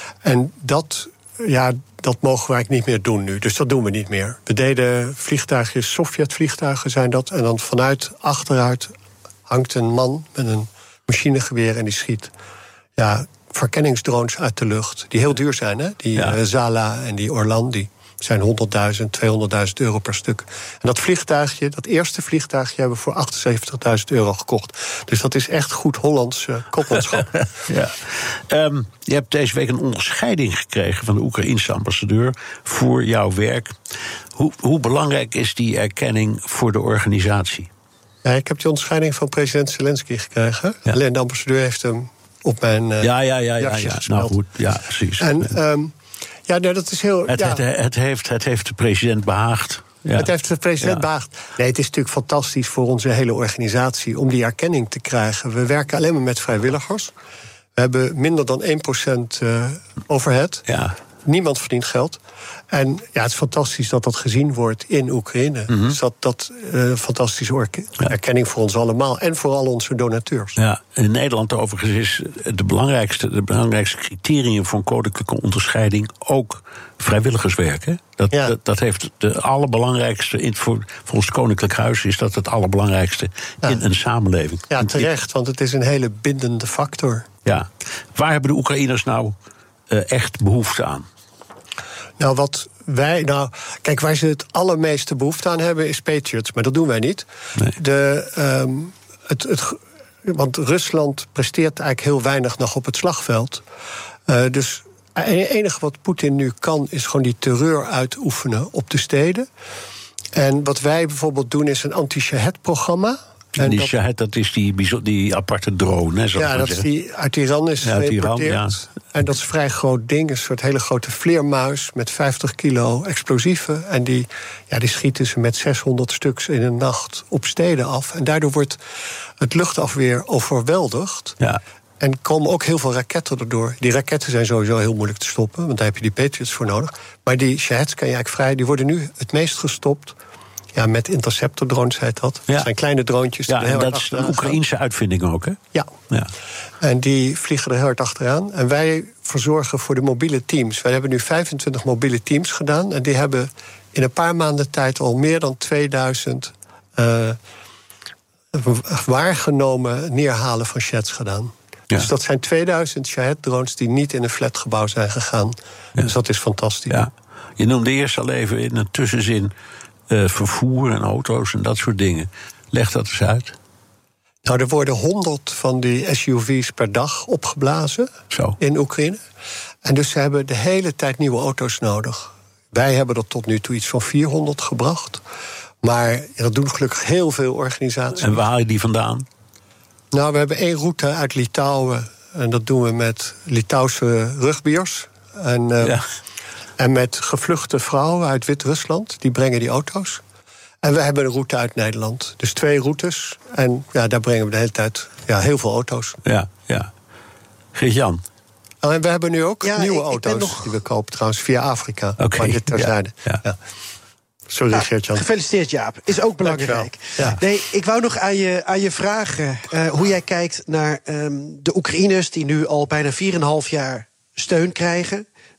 En dat, ja, dat mogen we eigenlijk niet meer doen nu. Dus dat doen we niet meer. We deden vliegtuigjes, Sovjet-vliegtuigen zijn dat. En dan vanuit achteruit hangt een man met een machinegeweer en die schiet ja, verkenningsdrones uit de lucht. Die heel duur zijn, hè? Die ja. uh, Zala en die Orlan, die zijn honderdduizend, tweehonderdduizend euro per stuk. En dat vliegtuigje, dat eerste vliegtuigje, hebben we voor achtenzeventigduizend euro gekocht. Dus dat is echt goed Hollands uh, kopmanschap. ja. um, je hebt deze week een onderscheiding gekregen van de Oekraïense ambassadeur voor jouw werk. Hoe, hoe belangrijk is die erkenning voor de organisatie? Ja, ik heb die onderscheiding van president Zelensky gekregen. Ja. Alleen de ambassadeur heeft hem op mijn uh, ja, ja, ja, ja, ja. Nou goed, ja, precies. En um, ja, nee, dat is heel. Het, ja. het, het, heeft, het heeft de president behaagd. Ja. Het heeft de president ja. behaagd. Nee, het is natuurlijk fantastisch voor onze hele organisatie om die erkenning te krijgen. We werken alleen maar met vrijwilligers. We hebben minder dan één procent uh, overhead. Ja. Niemand verdient geld. En ja, het is fantastisch dat dat gezien wordt in Oekraïne. Mm-hmm. Dus dat, dat uh, fantastische orke- ja. erkenning voor ons allemaal. En voor al onze donateurs. Ja, in Nederland overigens is de belangrijkste, de belangrijkste criterium voor een koninklijke onderscheiding ook vrijwilligerswerk. Hè? Dat, ja. dat, dat heeft de allerbelangrijkste, in, voor, voor ons koninklijk huis is dat het allerbelangrijkste ja. in een samenleving. Ja, terecht, want het is een hele bindende factor. Ja. Waar hebben de Oekraïners nou uh, echt behoefte aan? Nou, wat wij. Nou, kijk, waar ze het allermeeste behoefte aan hebben is Patriots, maar dat doen wij niet. Nee. De, um, het, het, want Rusland presteert eigenlijk heel weinig nog op het slagveld. Uh, dus het enige wat Poetin nu kan, is gewoon die terreur uitoefenen op de steden. En wat wij bijvoorbeeld doen, is een anti-Shahed-programma. En die Shahed, dat is die, die aparte drone, hè? Ja, dat is die uit Iran is ja, geïmporteerd. Iran, ja. En dat is een vrij groot ding, een soort hele grote vleermuis met vijftig kilo explosieven. En die, ja, die schieten ze met zeshonderd stuks in een nacht op steden af. En daardoor wordt het luchtafweer overweldigd. Ja. En komen ook heel veel raketten erdoor. Die raketten zijn sowieso heel moeilijk te stoppen, want daar heb je die Patriots voor nodig. Maar die Shaheds kan je eigenlijk vrij, die worden nu het meest gestopt. Ja, met interceptor-drones heet dat. Ja. Dat zijn kleine droontjes. Ja, en dat is een Oekraïense uitvinding ook, hè? Ja. ja. En die vliegen er heel hard achteraan. En wij verzorgen voor de mobiele teams. Wij hebben nu vijfentwintig mobiele teams gedaan. En die hebben in een paar maanden tijd al meer dan tweeduizend uh, waargenomen neerhalen van Shaheds gedaan. Ja. Dus dat zijn tweeduizend Shahed-drones die niet in een flatgebouw zijn gegaan. Ja. Dus dat is fantastisch. Ja. Je noemde eerst al even in een tussenzin Uh, vervoer en auto's en dat soort dingen. Leg dat eens uit. Nou, er worden honderd van die S U V's per dag opgeblazen Zo. in Oekraïne. En dus ze hebben de hele tijd nieuwe auto's nodig. Wij hebben er tot nu toe iets van vierhonderd gebracht. Maar ja, dat doen gelukkig heel veel organisaties. En waar haal je die vandaan? Nou, we hebben één route uit Litouwen. En dat doen we met Litouwse rugbiers. En uh, ja. En met gevluchte vrouwen uit Wit-Rusland, die brengen die auto's. En we hebben een route uit Nederland. Dus twee routes. En ja, daar brengen we de hele tijd ja, heel veel auto's. Ja, ja. Geert-Jan? En we hebben nu ook ja, nieuwe ik, auto's ik nog... die we kopen trouwens via Afrika. Oké. Maar dit terzijde. Ja, ja. Ja. Sorry, ja, Geert-Jan. Gefeliciteerd, Jaap. Is ook belangrijk. Ja. Nee, ik wou nog aan je, aan je vragen uh, hoe jij kijkt naar um, de Oekraïners die nu al bijna vier en een half jaar steun krijgen.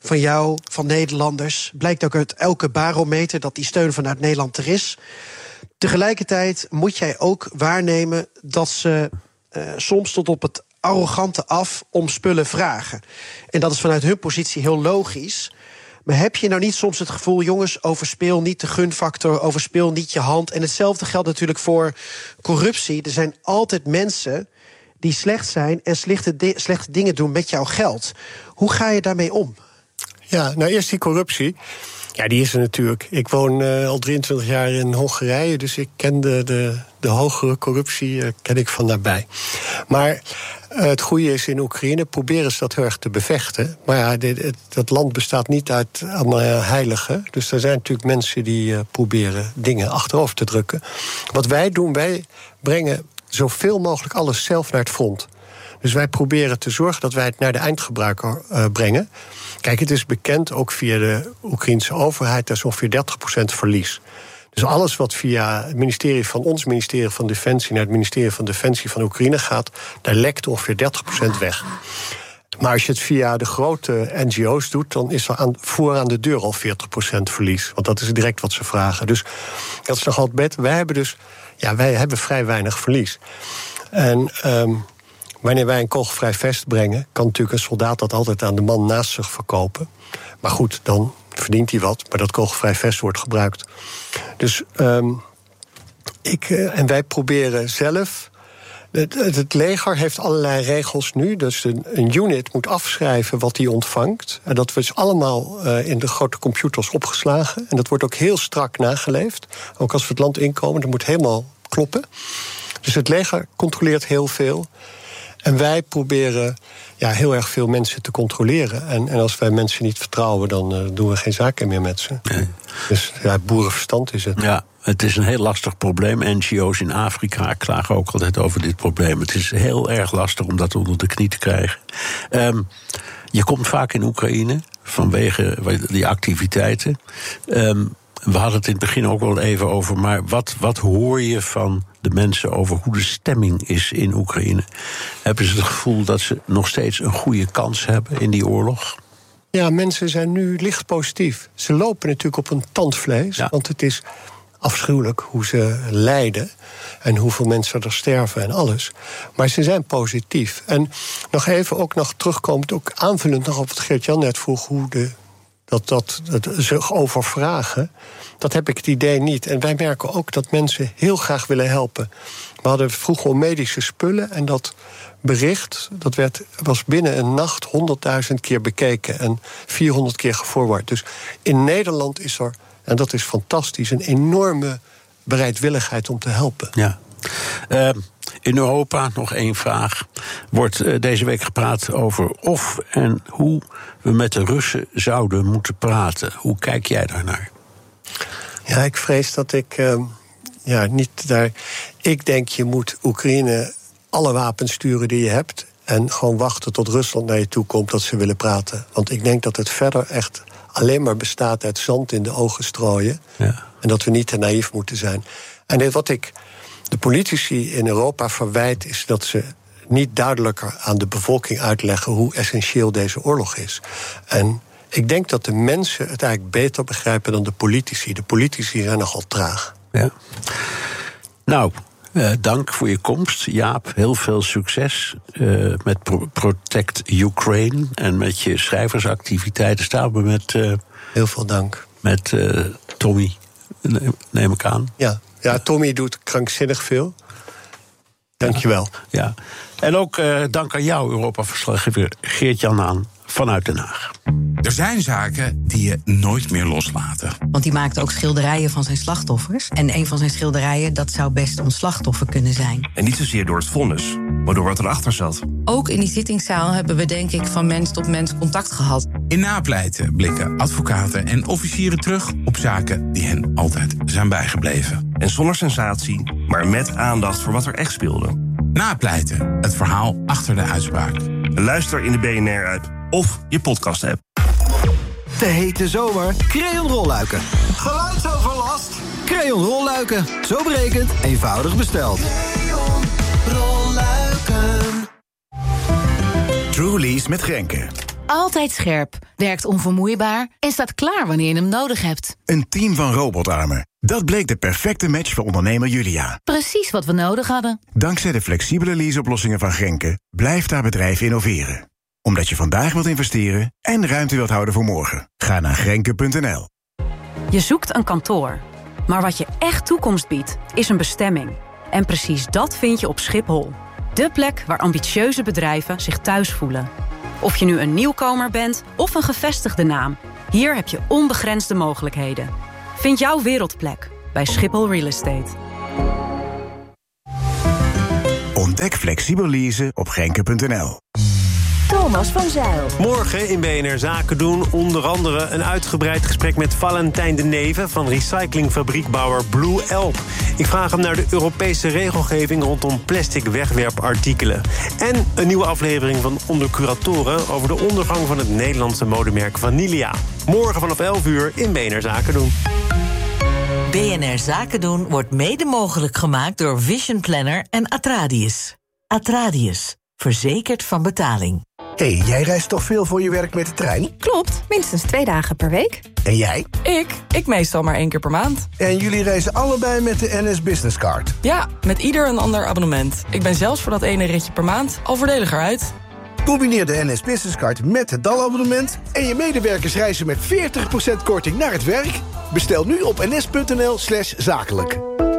van jou, van Nederlanders. Blijkt ook uit elke barometer dat die steun vanuit Nederland er is. Tegelijkertijd moet jij ook waarnemen dat ze uh, soms tot op het arrogante af om spullen vragen. En dat is vanuit hun positie heel logisch. Maar heb je nou niet soms het gevoel, jongens, overspeel niet de gunfactor, overspeel niet je hand. En hetzelfde geldt natuurlijk voor corruptie. Er zijn altijd mensen die slecht zijn en slechte, di- slechte dingen doen met jouw geld. Hoe ga je daarmee om? Ja, nou eerst die corruptie. Ja, die is er natuurlijk. Ik woon uh, al drieëntwintig jaar in Hongarije, dus ik ken de, de, de hogere corruptie uh, ken ik van nabij. Maar uh, het goede is in Oekraïne, proberen ze dat heel erg te bevechten. Maar ja, dit, het, dat land bestaat niet uit allemaal heiligen. Dus er zijn natuurlijk mensen die uh, proberen dingen achterover te drukken. Wat wij doen, wij brengen zoveel mogelijk alles zelf naar het front. Dus wij proberen te zorgen dat wij het naar de eindgebruiker uh, brengen. Kijk, het is bekend, ook via de Oekraïnse overheid, dat is ongeveer dertig procent verlies. Dus alles wat via het ministerie van ons ministerie van Defensie naar het ministerie van Defensie van Oekraïne gaat, daar lekt ongeveer dertig procent weg. Maar als je het via de grote N G O's doet, dan is er aan, voor aan de deur al veertig procent verlies. Want dat is direct wat ze vragen. Dus dat is nog altijd beter. Wij hebben dus, ja, wij hebben vrij weinig verlies. En um, wanneer wij een kogelvrij vest brengen, kan natuurlijk een soldaat dat altijd aan de man naast zich verkopen. Maar goed, dan verdient hij wat, maar dat kogelvrij vest wordt gebruikt. Dus um, ik, uh, en wij proberen zelf. Het, het leger heeft allerlei regels nu. Dus een, een unit moet afschrijven wat hij ontvangt. En dat wordt allemaal uh, in de grote computers opgeslagen. En dat wordt ook heel strak nageleefd. Ook als we het land inkomen, dat moet helemaal kloppen. Dus het leger controleert heel veel. En wij proberen ja, heel erg veel mensen te controleren. En, en als wij mensen niet vertrouwen, dan uh, doen we geen zaken meer met ze. Nee. Dus ja, boerenverstand is het. Ja, het is een heel lastig probleem. N G O's in Afrika klagen ook altijd over dit probleem. Het is heel erg lastig om dat onder de knie te krijgen. Um, je komt vaak in Oekraïne vanwege die activiteiten. Um, we hadden het in het begin ook wel even over, maar wat, wat hoor je van de mensen over hoe de stemming is in Oekraïne? Hebben ze het gevoel dat ze nog steeds een goede kans hebben in die oorlog? Ja, mensen zijn nu licht positief. Ze lopen natuurlijk op een tandvlees, ja. Want het is afschuwelijk hoe ze lijden en hoeveel mensen er sterven en alles. Maar ze zijn positief. En nog even ook nog terugkomend, ook aanvullend nog op wat Geert-Jan net vroeg, hoe de Dat, dat, dat zich overvragen, dat heb ik het idee niet. En wij merken ook dat mensen heel graag willen helpen. We hadden vroeger al medische spullen en dat bericht dat werd, was binnen een nacht honderdduizend keer bekeken en vierhonderd keer geforward. Dus in Nederland is er, en dat is fantastisch, een enorme bereidwilligheid om te helpen. Ja. Uh, in Europa, nog één vraag, wordt uh, deze week gepraat over of en hoe we met de Russen zouden moeten praten. Hoe kijk jij daarnaar? Ja, ik vrees dat ik uh, ja, niet daar. Ik denk je moet Oekraïne alle wapens sturen die je hebt en gewoon wachten tot Rusland naar je toe komt dat ze willen praten. Want ik denk dat het verder echt alleen maar bestaat uit zand in de ogen strooien. Ja. En dat we niet te naïef moeten zijn. En wat ik de politici in Europa verwijt is dat ze niet duidelijker aan de bevolking uitleggen hoe essentieel deze oorlog is. En ik denk dat de mensen het eigenlijk beter begrijpen dan de politici. De politici zijn nogal traag. Ja. Nou, uh, dank voor je komst, Jaap. Heel veel succes uh, met Pro- Protect Ukraine en met je schrijversactiviteiten. Staan we met Uh, heel veel dank. Met uh, Tommy, neem ik aan. Ja. Ja, Tommy doet krankzinnig veel. Dank je wel. Ja. En ook uh, dank aan jou, Europa-verslaggever Geert-Jan Haan vanuit Den Haag. Er zijn zaken die je nooit meer loslaten. Want die maakte ook schilderijen van zijn slachtoffers. En een van zijn schilderijen, dat zou best ons slachtoffer kunnen zijn. En niet zozeer door het vonnis, maar door wat erachter zat. Ook in die zittingszaal hebben we denk ik van mens tot mens contact gehad. In Napleiten blikken advocaten en officieren terug op zaken die hen altijd zijn bijgebleven. En zonder sensatie, maar met aandacht voor wat er echt speelde. Napleiten, het verhaal achter de uitspraak. Luister in de B N R-app of je podcast-app. De hete zomer, Creon rolluiken. Geluidsoverlast? Creon rolluiken. Zo berekend, eenvoudig besteld. Creon rolluiken. Truly's met Grenke. Altijd scherp, werkt onvermoeibaar en staat klaar wanneer je hem nodig hebt. Een team van robotarmen. Dat bleek de perfecte match voor ondernemer Julia. Precies wat we nodig hadden. Dankzij de flexibele leaseoplossingen van Grenke blijft haar bedrijf innoveren. Omdat je vandaag wilt investeren en ruimte wilt houden voor morgen. Ga naar grenke punt n l. Je zoekt een kantoor. Maar wat je echt toekomst biedt, is een bestemming. En precies dat vind je op Schiphol. De plek waar ambitieuze bedrijven zich thuis voelen. Of je nu een nieuwkomer bent of een gevestigde naam. Hier heb je onbegrensde mogelijkheden. Vind jouw wereldplek bij Schiphol Real Estate. Ontdek flexibel leasen op grenke punt n l. Thomas van Zijl. Morgen in B N R Zaken doen onder andere een uitgebreid gesprek met Valentijn de Neve van recyclingfabriekbouwer Blue Elp. Ik vraag hem naar de Europese regelgeving rondom plastic wegwerpartikelen. En een nieuwe aflevering van Onder Curatoren over de ondergang van het Nederlandse modemerk Vanillia. Morgen vanaf elf uur in B N R Zaken doen. B N R Zaken doen wordt mede mogelijk gemaakt door Vision Planner en Atradius. Atradius, verzekerd van betaling. Hé, hey, jij reist toch veel voor je werk met de trein? Klopt, minstens twee dagen per week. En jij? Ik? Ik meestal maar één keer per maand. En jullie reizen allebei met de N S Business Card? Ja, met ieder een ander abonnement. Ik ben zelfs voor dat ene ritje per maand al voordeliger uit. Combineer de N S Business Card met het D A L-abonnement... en je medewerkers reizen met veertig procent korting naar het werk. Bestel nu op ns.nl slash zakelijk.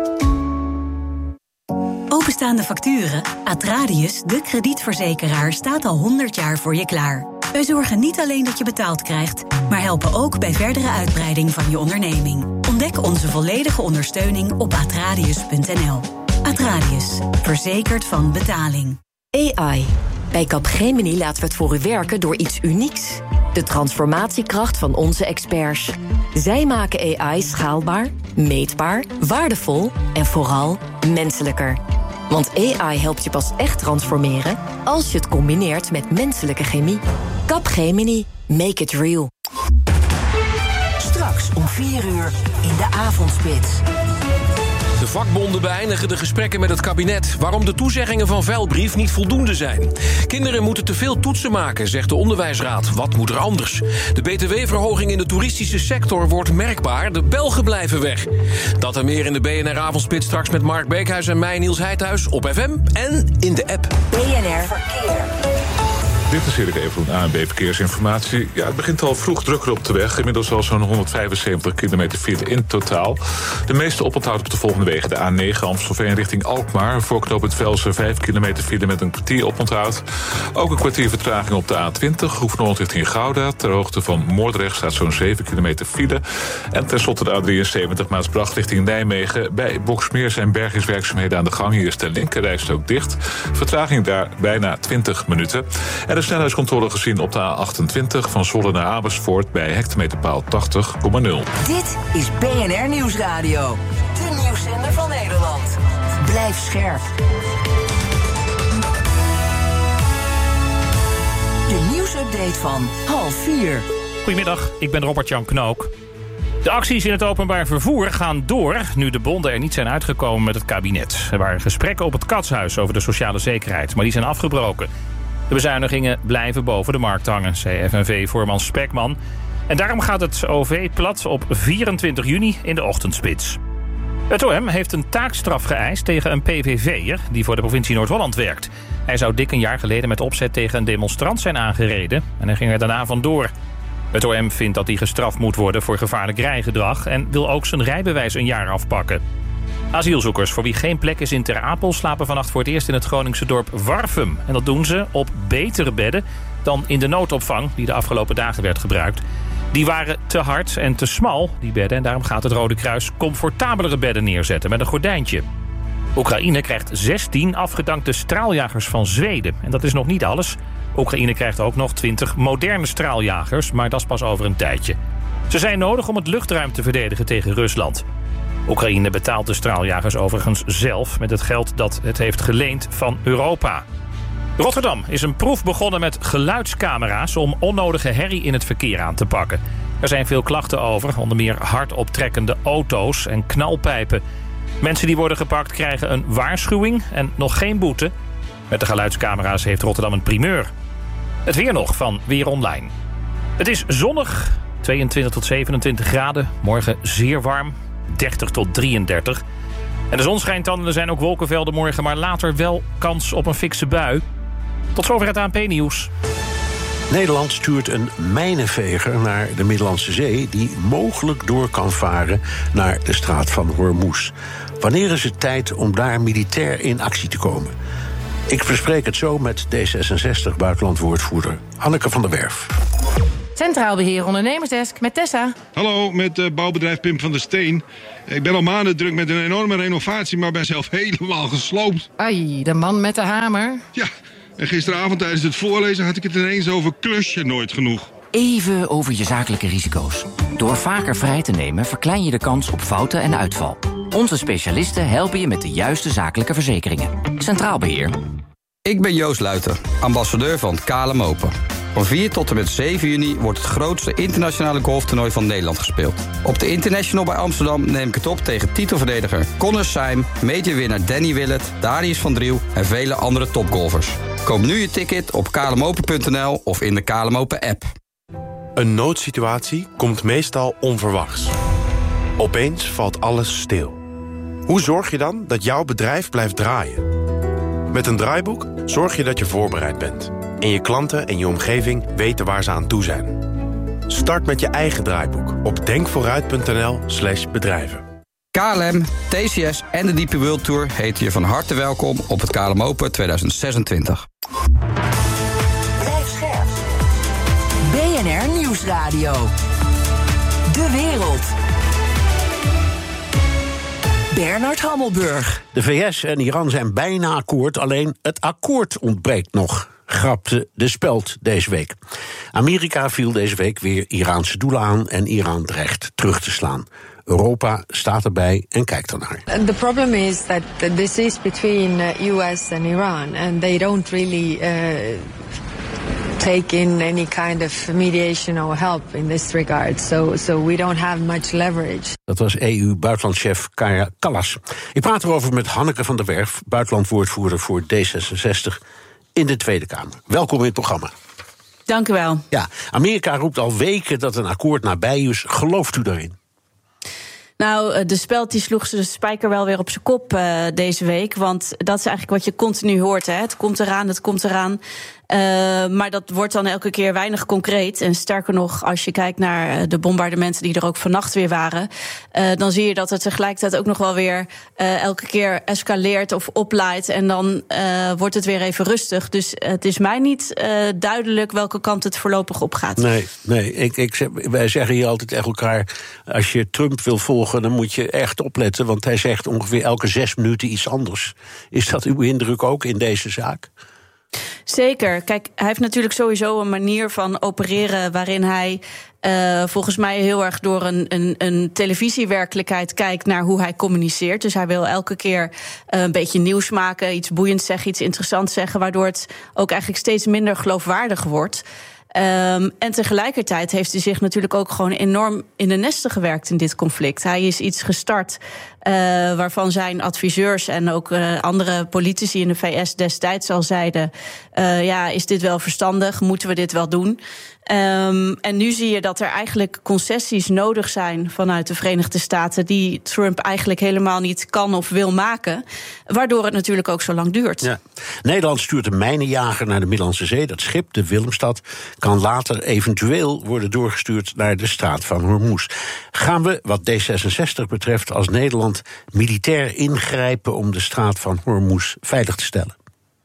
Openstaande facturen? Atradius, de kredietverzekeraar, staat al honderd jaar voor je klaar. Wij zorgen niet alleen dat je betaald krijgt, maar helpen ook bij verdere uitbreiding van je onderneming. Ontdek onze volledige ondersteuning op atradius punt n l. Atradius, verzekerd van betaling. A I. Bij Capgemini laten we het voor u werken door iets unieks. De transformatiekracht van onze experts. Zij maken A I schaalbaar, meetbaar, waardevol en vooral menselijker. Want A I helpt je pas echt transformeren als je het combineert met menselijke chemie. Capgemini. Make it real. Straks om vier uur in de avondspits. De vakbonden beëindigen de gesprekken met het kabinet. Waarom de toezeggingen van Veilbrief niet voldoende zijn. Kinderen moeten te veel toetsen maken, zegt de onderwijsraad. Wat moet er anders? De B T W-verhoging in de toeristische sector wordt merkbaar. De Belgen blijven weg. Dat en meer in de B N R-avondspits straks met Mark Beekhuis en mij, Niels Heidhuis, op F M en in de app. B N R Verkeer. Dit is Erik even een A N B Verkeersinformatie. Ja, het begint al vroeg drukker op de weg. Inmiddels al zo'n honderdvijfenzeventig kilometer file in totaal. De meeste oponthoud op de volgende wegen. De A negen Amstelveen richting Alkmaar. Voor knooppunt Velsen vijf kilometer file met een kwartier oponthoud. Ook een kwartier vertraging op de A twintig. Hoef-Noord richting Gouda. Ter hoogte van Moordrecht staat zo'n zeven kilometer file. En tenslotte de A drieënzeventig Maasbracht richting Nijmegen. Bij Boksmeer zijn bergingswerkzaamheden aan de gang. Hier is de linkerrijstrook dicht. Vertraging daar bijna twintig minuten. En de snelheidscontrole gezien op de A achtentwintig van Zwolle naar Amersfoort bij hectometerpaal tachtig komma nul. Dit is B N R Nieuwsradio. De nieuwszender van Nederland. Blijf scherp. De nieuwsupdate van half vier. Goedemiddag, ik ben Robert-Jan Knook. De acties in het openbaar vervoer gaan door nu de bonden er niet zijn uitgekomen met het kabinet. Er waren gesprekken op het Katshuis over de sociale zekerheid, maar die zijn afgebroken. De bezuinigingen blijven boven de markt hangen, zei F N V-voorman Spekman. En daarom gaat het O V plat op vierentwintig juni in de ochtendspits. Het O M heeft een taakstraf geëist tegen een P V V'er die voor de provincie Noord-Holland werkt. Hij zou dik een jaar geleden met opzet tegen een demonstrant zijn aangereden en hij ging er daarna vandoor. Het O M vindt dat hij gestraft moet worden voor gevaarlijk rijgedrag en wil ook zijn rijbewijs een jaar afpakken. Asielzoekers voor wie geen plek is in Ter Apel slapen vannacht voor het eerst in het Groningse dorp Warfum. En dat doen ze op betere bedden dan in de noodopvang die de afgelopen dagen werd gebruikt. Die waren te hard en te smal, die bedden. En daarom gaat het Rode Kruis comfortabelere bedden neerzetten met een gordijntje. Oekraïne krijgt zestien afgedankte straaljagers van Zweden. En dat is nog niet alles. Oekraïne krijgt ook nog twintig moderne straaljagers, maar dat is pas over een tijdje. Ze zijn nodig om het luchtruim te verdedigen tegen Rusland. Oekraïne betaalt de straaljagers overigens zelf met het geld dat het heeft geleend van Europa. Rotterdam is een proef begonnen met geluidscamera's om onnodige herrie in het verkeer aan te pakken. Er zijn veel klachten over, onder meer hard optrekkende auto's en knalpijpen. Mensen die worden gepakt krijgen een waarschuwing en nog geen boete. Met de geluidscamera's heeft Rotterdam een primeur. Het weer nog van Weer Online. Het is zonnig, tweeëntwintig tot zevenentwintig graden. Morgen zeer warm, dertig tot drieëndertig. En de zon schijnt dan, er zijn ook wolkenvelden morgen, maar later wel kans op een fikse bui. Tot zover het A N P-nieuws. Nederland stuurt een mijnenveger naar de Middellandse Zee die mogelijk door kan varen naar de straat van Hormuz. Wanneer is het tijd om daar militair in actie te komen? Ik bespreek het zo met D zesenzestig-buitenlandwoordvoerder Hanneke van der Werf. Centraal Beheer Ondernemersdesk met Tessa. Hallo, met uh, bouwbedrijf Pim van der Steen. Ik ben al maanden druk met een enorme renovatie, maar ben zelf helemaal gesloopt. Ai, de man met de hamer. Ja, en gisteravond tijdens het voorlezen had ik het ineens over klus je nooit genoeg. Even over je zakelijke risico's. Door vaker vrij te nemen verklein je de kans op fouten en uitval. Onze specialisten helpen je met de juiste zakelijke verzekeringen. Centraal Beheer. Ik ben Joost Luiter, ambassadeur van K L M Open. Van vier tot en met zeven juni wordt het grootste internationale golftoernooi van Nederland gespeeld. Op de International bij Amsterdam neem ik het op tegen titelverdediger Connor Syme, majorwinnaar Danny Willett, Darius van Driel en vele andere topgolfers. Koop nu je ticket op k l m open punt n l of in de K L M Open app. Een noodsituatie komt meestal onverwachts. Opeens valt alles stil. Hoe zorg je dan dat jouw bedrijf blijft draaien? Met een draaiboek zorg je dat je voorbereid bent. En je klanten en je omgeving weten waar ze aan toe zijn. Start met je eigen draaiboek op denkvooruit punt n l slash bedrijven. K L M, T C S en de D P World Tour heten je van harte welkom op het K L M Open tweeduizend zesentwintig. Blijf scherp. B N R Nieuwsradio. De wereld. Bernard Hammelburg. De V S en Iran zijn bijna akkoord, alleen het akkoord ontbreekt nog, grapte de Speld deze week. Amerika viel deze week weer Iraanse doelen aan en Iran dreigt terug te slaan. Europa staat erbij en kijkt ernaar. The problem is that this is between U S and Iran and they don't really uh, take in any kind of mediation or help in this regard. So, so we don't have much leverage. Dat was E U-buitenlandchef Kaja Kallas. Ik praat erover met Hanneke van der Werf, buitenlandwoordvoerder voor D zesenzestig in de Tweede Kamer. Welkom in het programma. Dank u wel. Ja, Amerika roept al weken dat een akkoord nabij is. Gelooft u daarin? Nou, de Speld die sloeg de spijker wel weer op zijn kop uh, deze week. Want dat is eigenlijk wat je continu hoort. Hè. Het komt eraan, het komt eraan. Uh, maar dat wordt dan elke keer weinig concreet. En sterker nog, als je kijkt naar de bombardementen die er ook vannacht weer waren, Uh, dan zie je dat het tegelijkertijd ook nog wel weer uh, elke keer escaleert of oplaait. En dan uh, wordt het weer even rustig. Dus het is mij niet uh, duidelijk welke kant het voorlopig op gaat. Nee, nee ik, ik zeg, wij zeggen hier altijd tegen elkaar, als je Trump wil volgen, dan moet je echt opletten. Want hij zegt ongeveer elke zes minuten iets anders. Is dat uw indruk ook in deze zaak? Zeker. Kijk, hij heeft natuurlijk sowieso een manier van opereren waarin hij Uh, volgens mij heel erg door een, een, een televisiewerkelijkheid kijkt naar hoe hij communiceert. Dus hij wil elke keer uh, een beetje nieuws maken, iets boeiends zeggen, iets interessants zeggen, waardoor het ook eigenlijk steeds minder geloofwaardig wordt. Um, en tegelijkertijd heeft hij zich natuurlijk ook gewoon enorm in de nesten gewerkt in dit conflict. Hij is iets gestart uh, waarvan zijn adviseurs en ook uh, andere politici in de V S destijds al zeiden, Uh, ja, is dit wel verstandig? Moeten we dit wel doen? Um, en nu zie je dat er eigenlijk concessies nodig zijn vanuit de Verenigde Staten die Trump eigenlijk helemaal niet kan of wil maken, waardoor het natuurlijk ook zo lang duurt. Ja. Nederland stuurt een mijnenjager naar de Middellandse Zee. Dat schip, de Willemstad, kan later eventueel worden doorgestuurd naar de straat van Hormuz. Gaan we, wat D zesenzestig betreft, als Nederland militair ingrijpen om de straat van Hormuz veilig te stellen?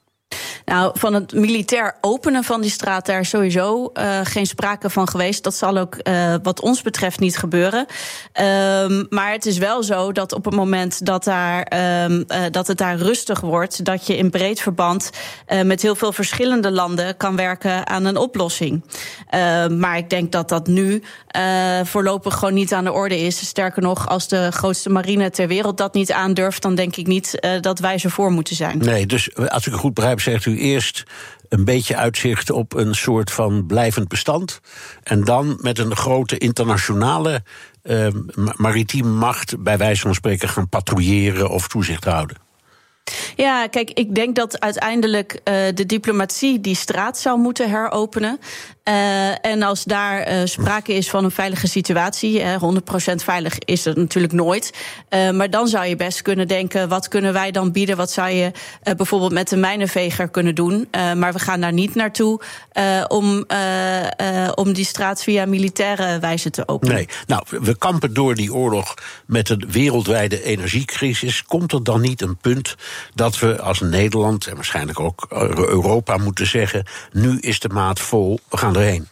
Nou, van het militair openen van die straat, daar is sowieso uh, geen sprake van geweest. Dat zal ook uh, wat ons betreft niet gebeuren. Um, maar het is wel zo dat op het moment dat, daar, um, uh, dat het daar rustig wordt, dat je in breed verband uh, met heel veel verschillende landen kan werken aan een oplossing. Uh, maar ik denk dat dat nu uh, voorlopig gewoon niet aan de orde is. Sterker nog, als de grootste marine ter wereld dat niet aandurft, dan denk ik niet uh, dat wij ze voor moeten zijn. Nee, dus als ik het goed begrijp, zegt u eerst een beetje uitzicht op een soort van blijvend bestand. En dan met een grote internationale uh, maritieme macht bij wijze van spreken gaan patrouilleren of toezicht houden. Ja, kijk, ik denk dat uiteindelijk uh, de diplomatie die straat zou moeten heropenen. Uh, en als daar uh, sprake is van een veilige situatie, uh, honderd procent veilig is het natuurlijk nooit. Uh, maar dan zou je best kunnen denken, wat kunnen wij dan bieden? Wat zou je uh, bijvoorbeeld met de mijnenveger kunnen doen? Uh, maar we gaan daar niet naartoe uh, om, uh, uh, om die straat via militaire wijze te openen. Nee, nou, we kampen door die oorlog met een wereldwijde energiecrisis. Komt er dan niet een punt dat we als Nederland en waarschijnlijk ook Europa moeten zeggen, nu is de maat vol, we gaan erheen?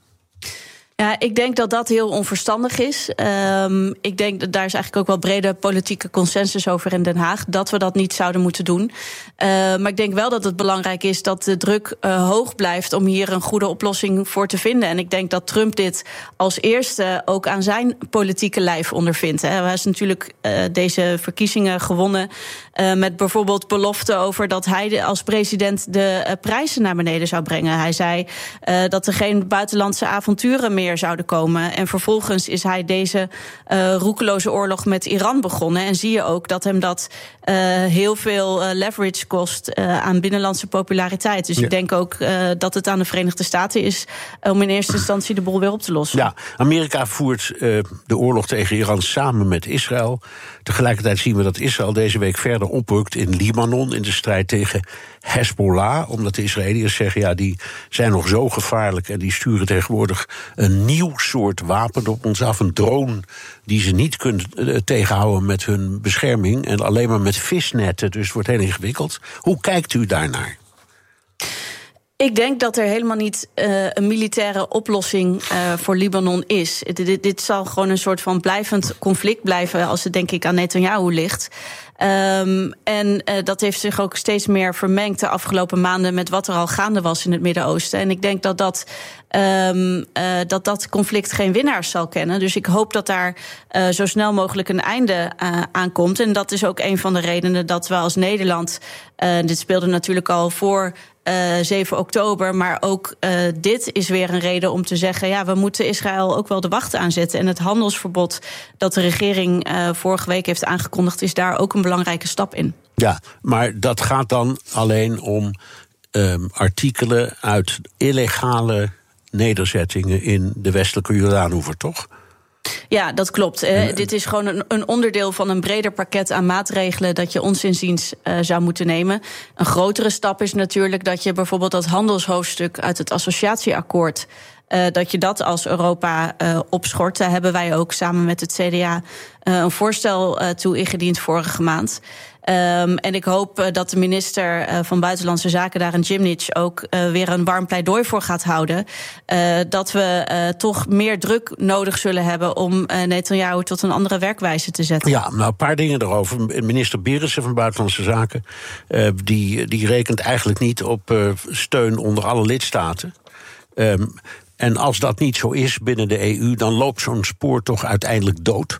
Ja, ik denk dat dat heel onverstandig is. Um, ik denk dat daar is eigenlijk ook wel brede politieke consensus over in Den Haag, dat we dat niet zouden moeten doen. Uh, maar ik denk wel dat het belangrijk is dat de druk uh, hoog blijft om hier een goede oplossing voor te vinden. En ik denk dat Trump dit als eerste ook aan zijn politieke lijf ondervindt. Hè. Hij is natuurlijk uh, deze verkiezingen gewonnen uh, met bijvoorbeeld belofte over dat hij de, als president de uh, prijzen naar beneden zou brengen. Hij zei uh, dat er geen buitenlandse avonturen meer zouden komen. En vervolgens is hij deze uh, roekeloze oorlog met Iran begonnen. En zie je ook dat hem dat uh, heel veel uh, leverage kost uh, aan binnenlandse populariteit. Dus ja. ik denk ook uh, dat het aan de Verenigde Staten is om in eerste instantie de boel weer op te lossen. Ja, Amerika voert uh, de oorlog tegen Iran samen met Israël. Tegelijkertijd zien we dat Israël deze week verder oprukt in Libanon in de strijd tegen Hezbollah, omdat de Israëliërs zeggen, ja, die zijn nog zo gevaarlijk en die sturen tegenwoordig een nieuw soort wapen op ons af, een drone die ze niet kunnen uh, tegenhouden met hun bescherming en alleen maar met visnetten, dus het wordt heel ingewikkeld. Hoe kijkt u daarnaar? Ik denk dat er helemaal niet uh, een militaire oplossing uh, voor Libanon is. Dit, dit zal gewoon een soort van blijvend conflict blijven als het denk ik aan Netanyahu ligt. Um, en uh, dat heeft zich ook steeds meer vermengd de afgelopen maanden met wat er al gaande was in het Midden-Oosten. En ik denk dat dat, um, uh, dat dat conflict geen winnaars zal kennen. Dus ik hoop dat daar uh, zo snel mogelijk een einde uh, aan komt. En dat is ook een van de redenen dat we als Nederland, uh, dit speelde natuurlijk al voor Uh, zeven oktober, maar ook uh, dit is weer een reden om te zeggen, ja, we moeten Israël ook wel de wacht aanzetten. En het handelsverbod dat de regering uh, vorige week heeft aangekondigd, is daar ook een belangrijke stap in. Ja, maar dat gaat dan alleen om um, artikelen uit illegale nederzettingen in de westelijke Jordaanoever, toch? Ja, dat klopt. Uh, dit is gewoon een, een onderdeel van een breder pakket aan maatregelen dat je ons inziens uh, zou moeten nemen. Een grotere stap is natuurlijk dat je bijvoorbeeld dat handelshoofdstuk uit het associatieakkoord, Uh, dat je dat als Europa uh, opschort. Daar hebben wij ook samen met het C D A uh, een voorstel uh, toe ingediend vorige maand. Um, en ik hoop uh, dat de minister uh, van Buitenlandse Zaken, Darren Jimnich, ook uh, weer een warm pleidooi voor gaat houden. Uh, dat we uh, toch meer druk nodig zullen hebben om uh, Netanyahu tot een andere werkwijze te zetten. Ja, nou, een paar dingen erover. Minister Berendsen van Buitenlandse Zaken, uh, die, die rekent eigenlijk niet op uh, steun onder alle lidstaten. Um, En als dat niet zo is binnen de E U, dan loopt zo'n spoor toch uiteindelijk dood?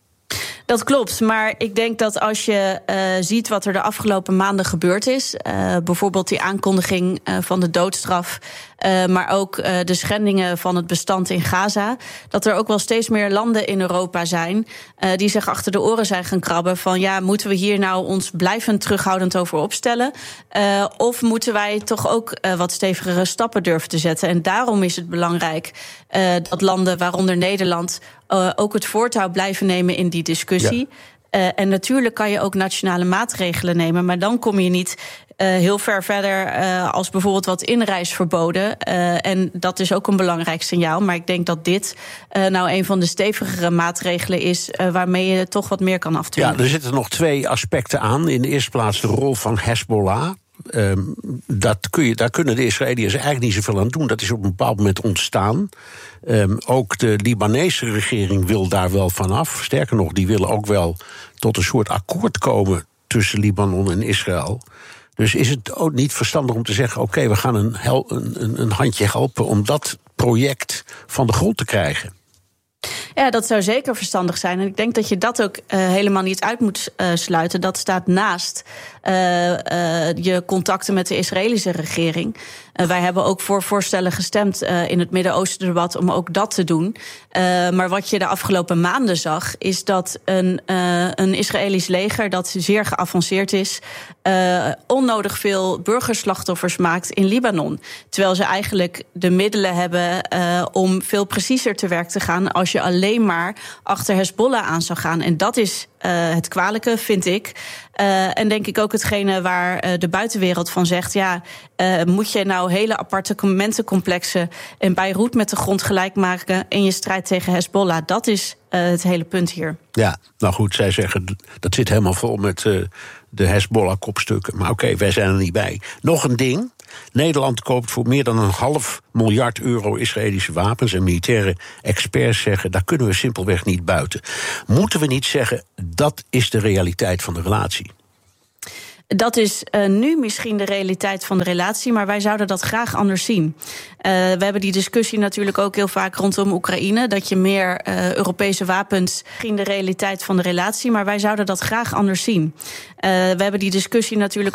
Dat klopt, maar ik denk dat als je uh, ziet wat er de afgelopen maanden gebeurd is, uh, bijvoorbeeld die aankondiging uh, van de doodstraf, uh, maar ook uh, de schendingen van het bestand in Gaza, dat er ook wel steeds meer landen in Europa zijn uh, die zich achter de oren zijn gaan krabben van, ja, moeten we hier nou ons blijvend terughoudend over opstellen? Uh, of moeten wij toch ook uh, wat stevigere stappen durven te zetten? En daarom is het belangrijk uh, dat landen, waaronder Nederland, Uh, ook het voortouw blijven nemen in die discussie. Ja. Uh, en natuurlijk kan je ook nationale maatregelen nemen, maar dan kom je niet uh, heel ver verder uh, als bijvoorbeeld wat inreisverboden. Uh, en dat is ook een belangrijk signaal. Maar ik denk dat dit uh, nou een van de stevigere maatregelen is uh, waarmee je toch wat meer kan afdwingen. Ja, er zitten nog twee aspecten aan. In de eerste plaats de rol van Hezbollah. Um, dat kun je, daar kunnen de Israëliërs eigenlijk niet zoveel aan doen. Dat is op een bepaald moment ontstaan. Um, ook de Libanese regering wil daar wel vanaf. Sterker nog, die willen ook wel tot een soort akkoord komen tussen Libanon en Israël. Dus is het ook niet verstandig om te zeggen, oké, okay, we gaan een, hel, een, een handje helpen om dat project van de grond te krijgen? Ja, dat zou zeker verstandig zijn. En ik denk dat je dat ook uh, helemaal niet uit moet uh, sluiten. Dat staat naast uh, uh, je contacten met de Israëlische regering. Uh, wij hebben ook voor voorstellen gestemd uh, in het Midden-Oosten debat om ook dat te doen. Uh, maar wat je de afgelopen maanden zag, is dat een, uh, een Israëlisch leger dat zeer geavanceerd is, uh, onnodig veel burgerslachtoffers maakt in Libanon. Terwijl ze eigenlijk de middelen hebben uh, om veel preciezer te werk te gaan als je alleen maar achter Hezbollah aan zou gaan. En dat is uh, het kwalijke, vind ik. Uh, en denk ik ook hetgene waar uh, de buitenwereld van zegt, ja, uh, moet je nou hele appartementencomplexen in Beirut met de grond gelijk maken in je strijd tegen Hezbollah? Dat is uh, het hele punt hier. Ja, nou goed, zij zeggen dat zit helemaal vol met uh, de Hezbollah-kopstukken. Maar oké, okay, wij zijn er niet bij. Nog een ding. Nederland koopt voor meer dan een half miljard euro Israëlische wapens. En militaire experts zeggen, daar kunnen we simpelweg niet buiten. Moeten we niet zeggen, dat is de realiteit van de relatie? Dat is uh, nu misschien de realiteit van de relatie, maar wij zouden dat graag anders zien. Uh, we hebben die discussie natuurlijk ook heel vaak rondom Oekraïne, dat je meer uh, Europese wapens, misschien de realiteit van de relatie, maar wij zouden dat graag anders zien. Uh, we hebben die discussie natuurlijk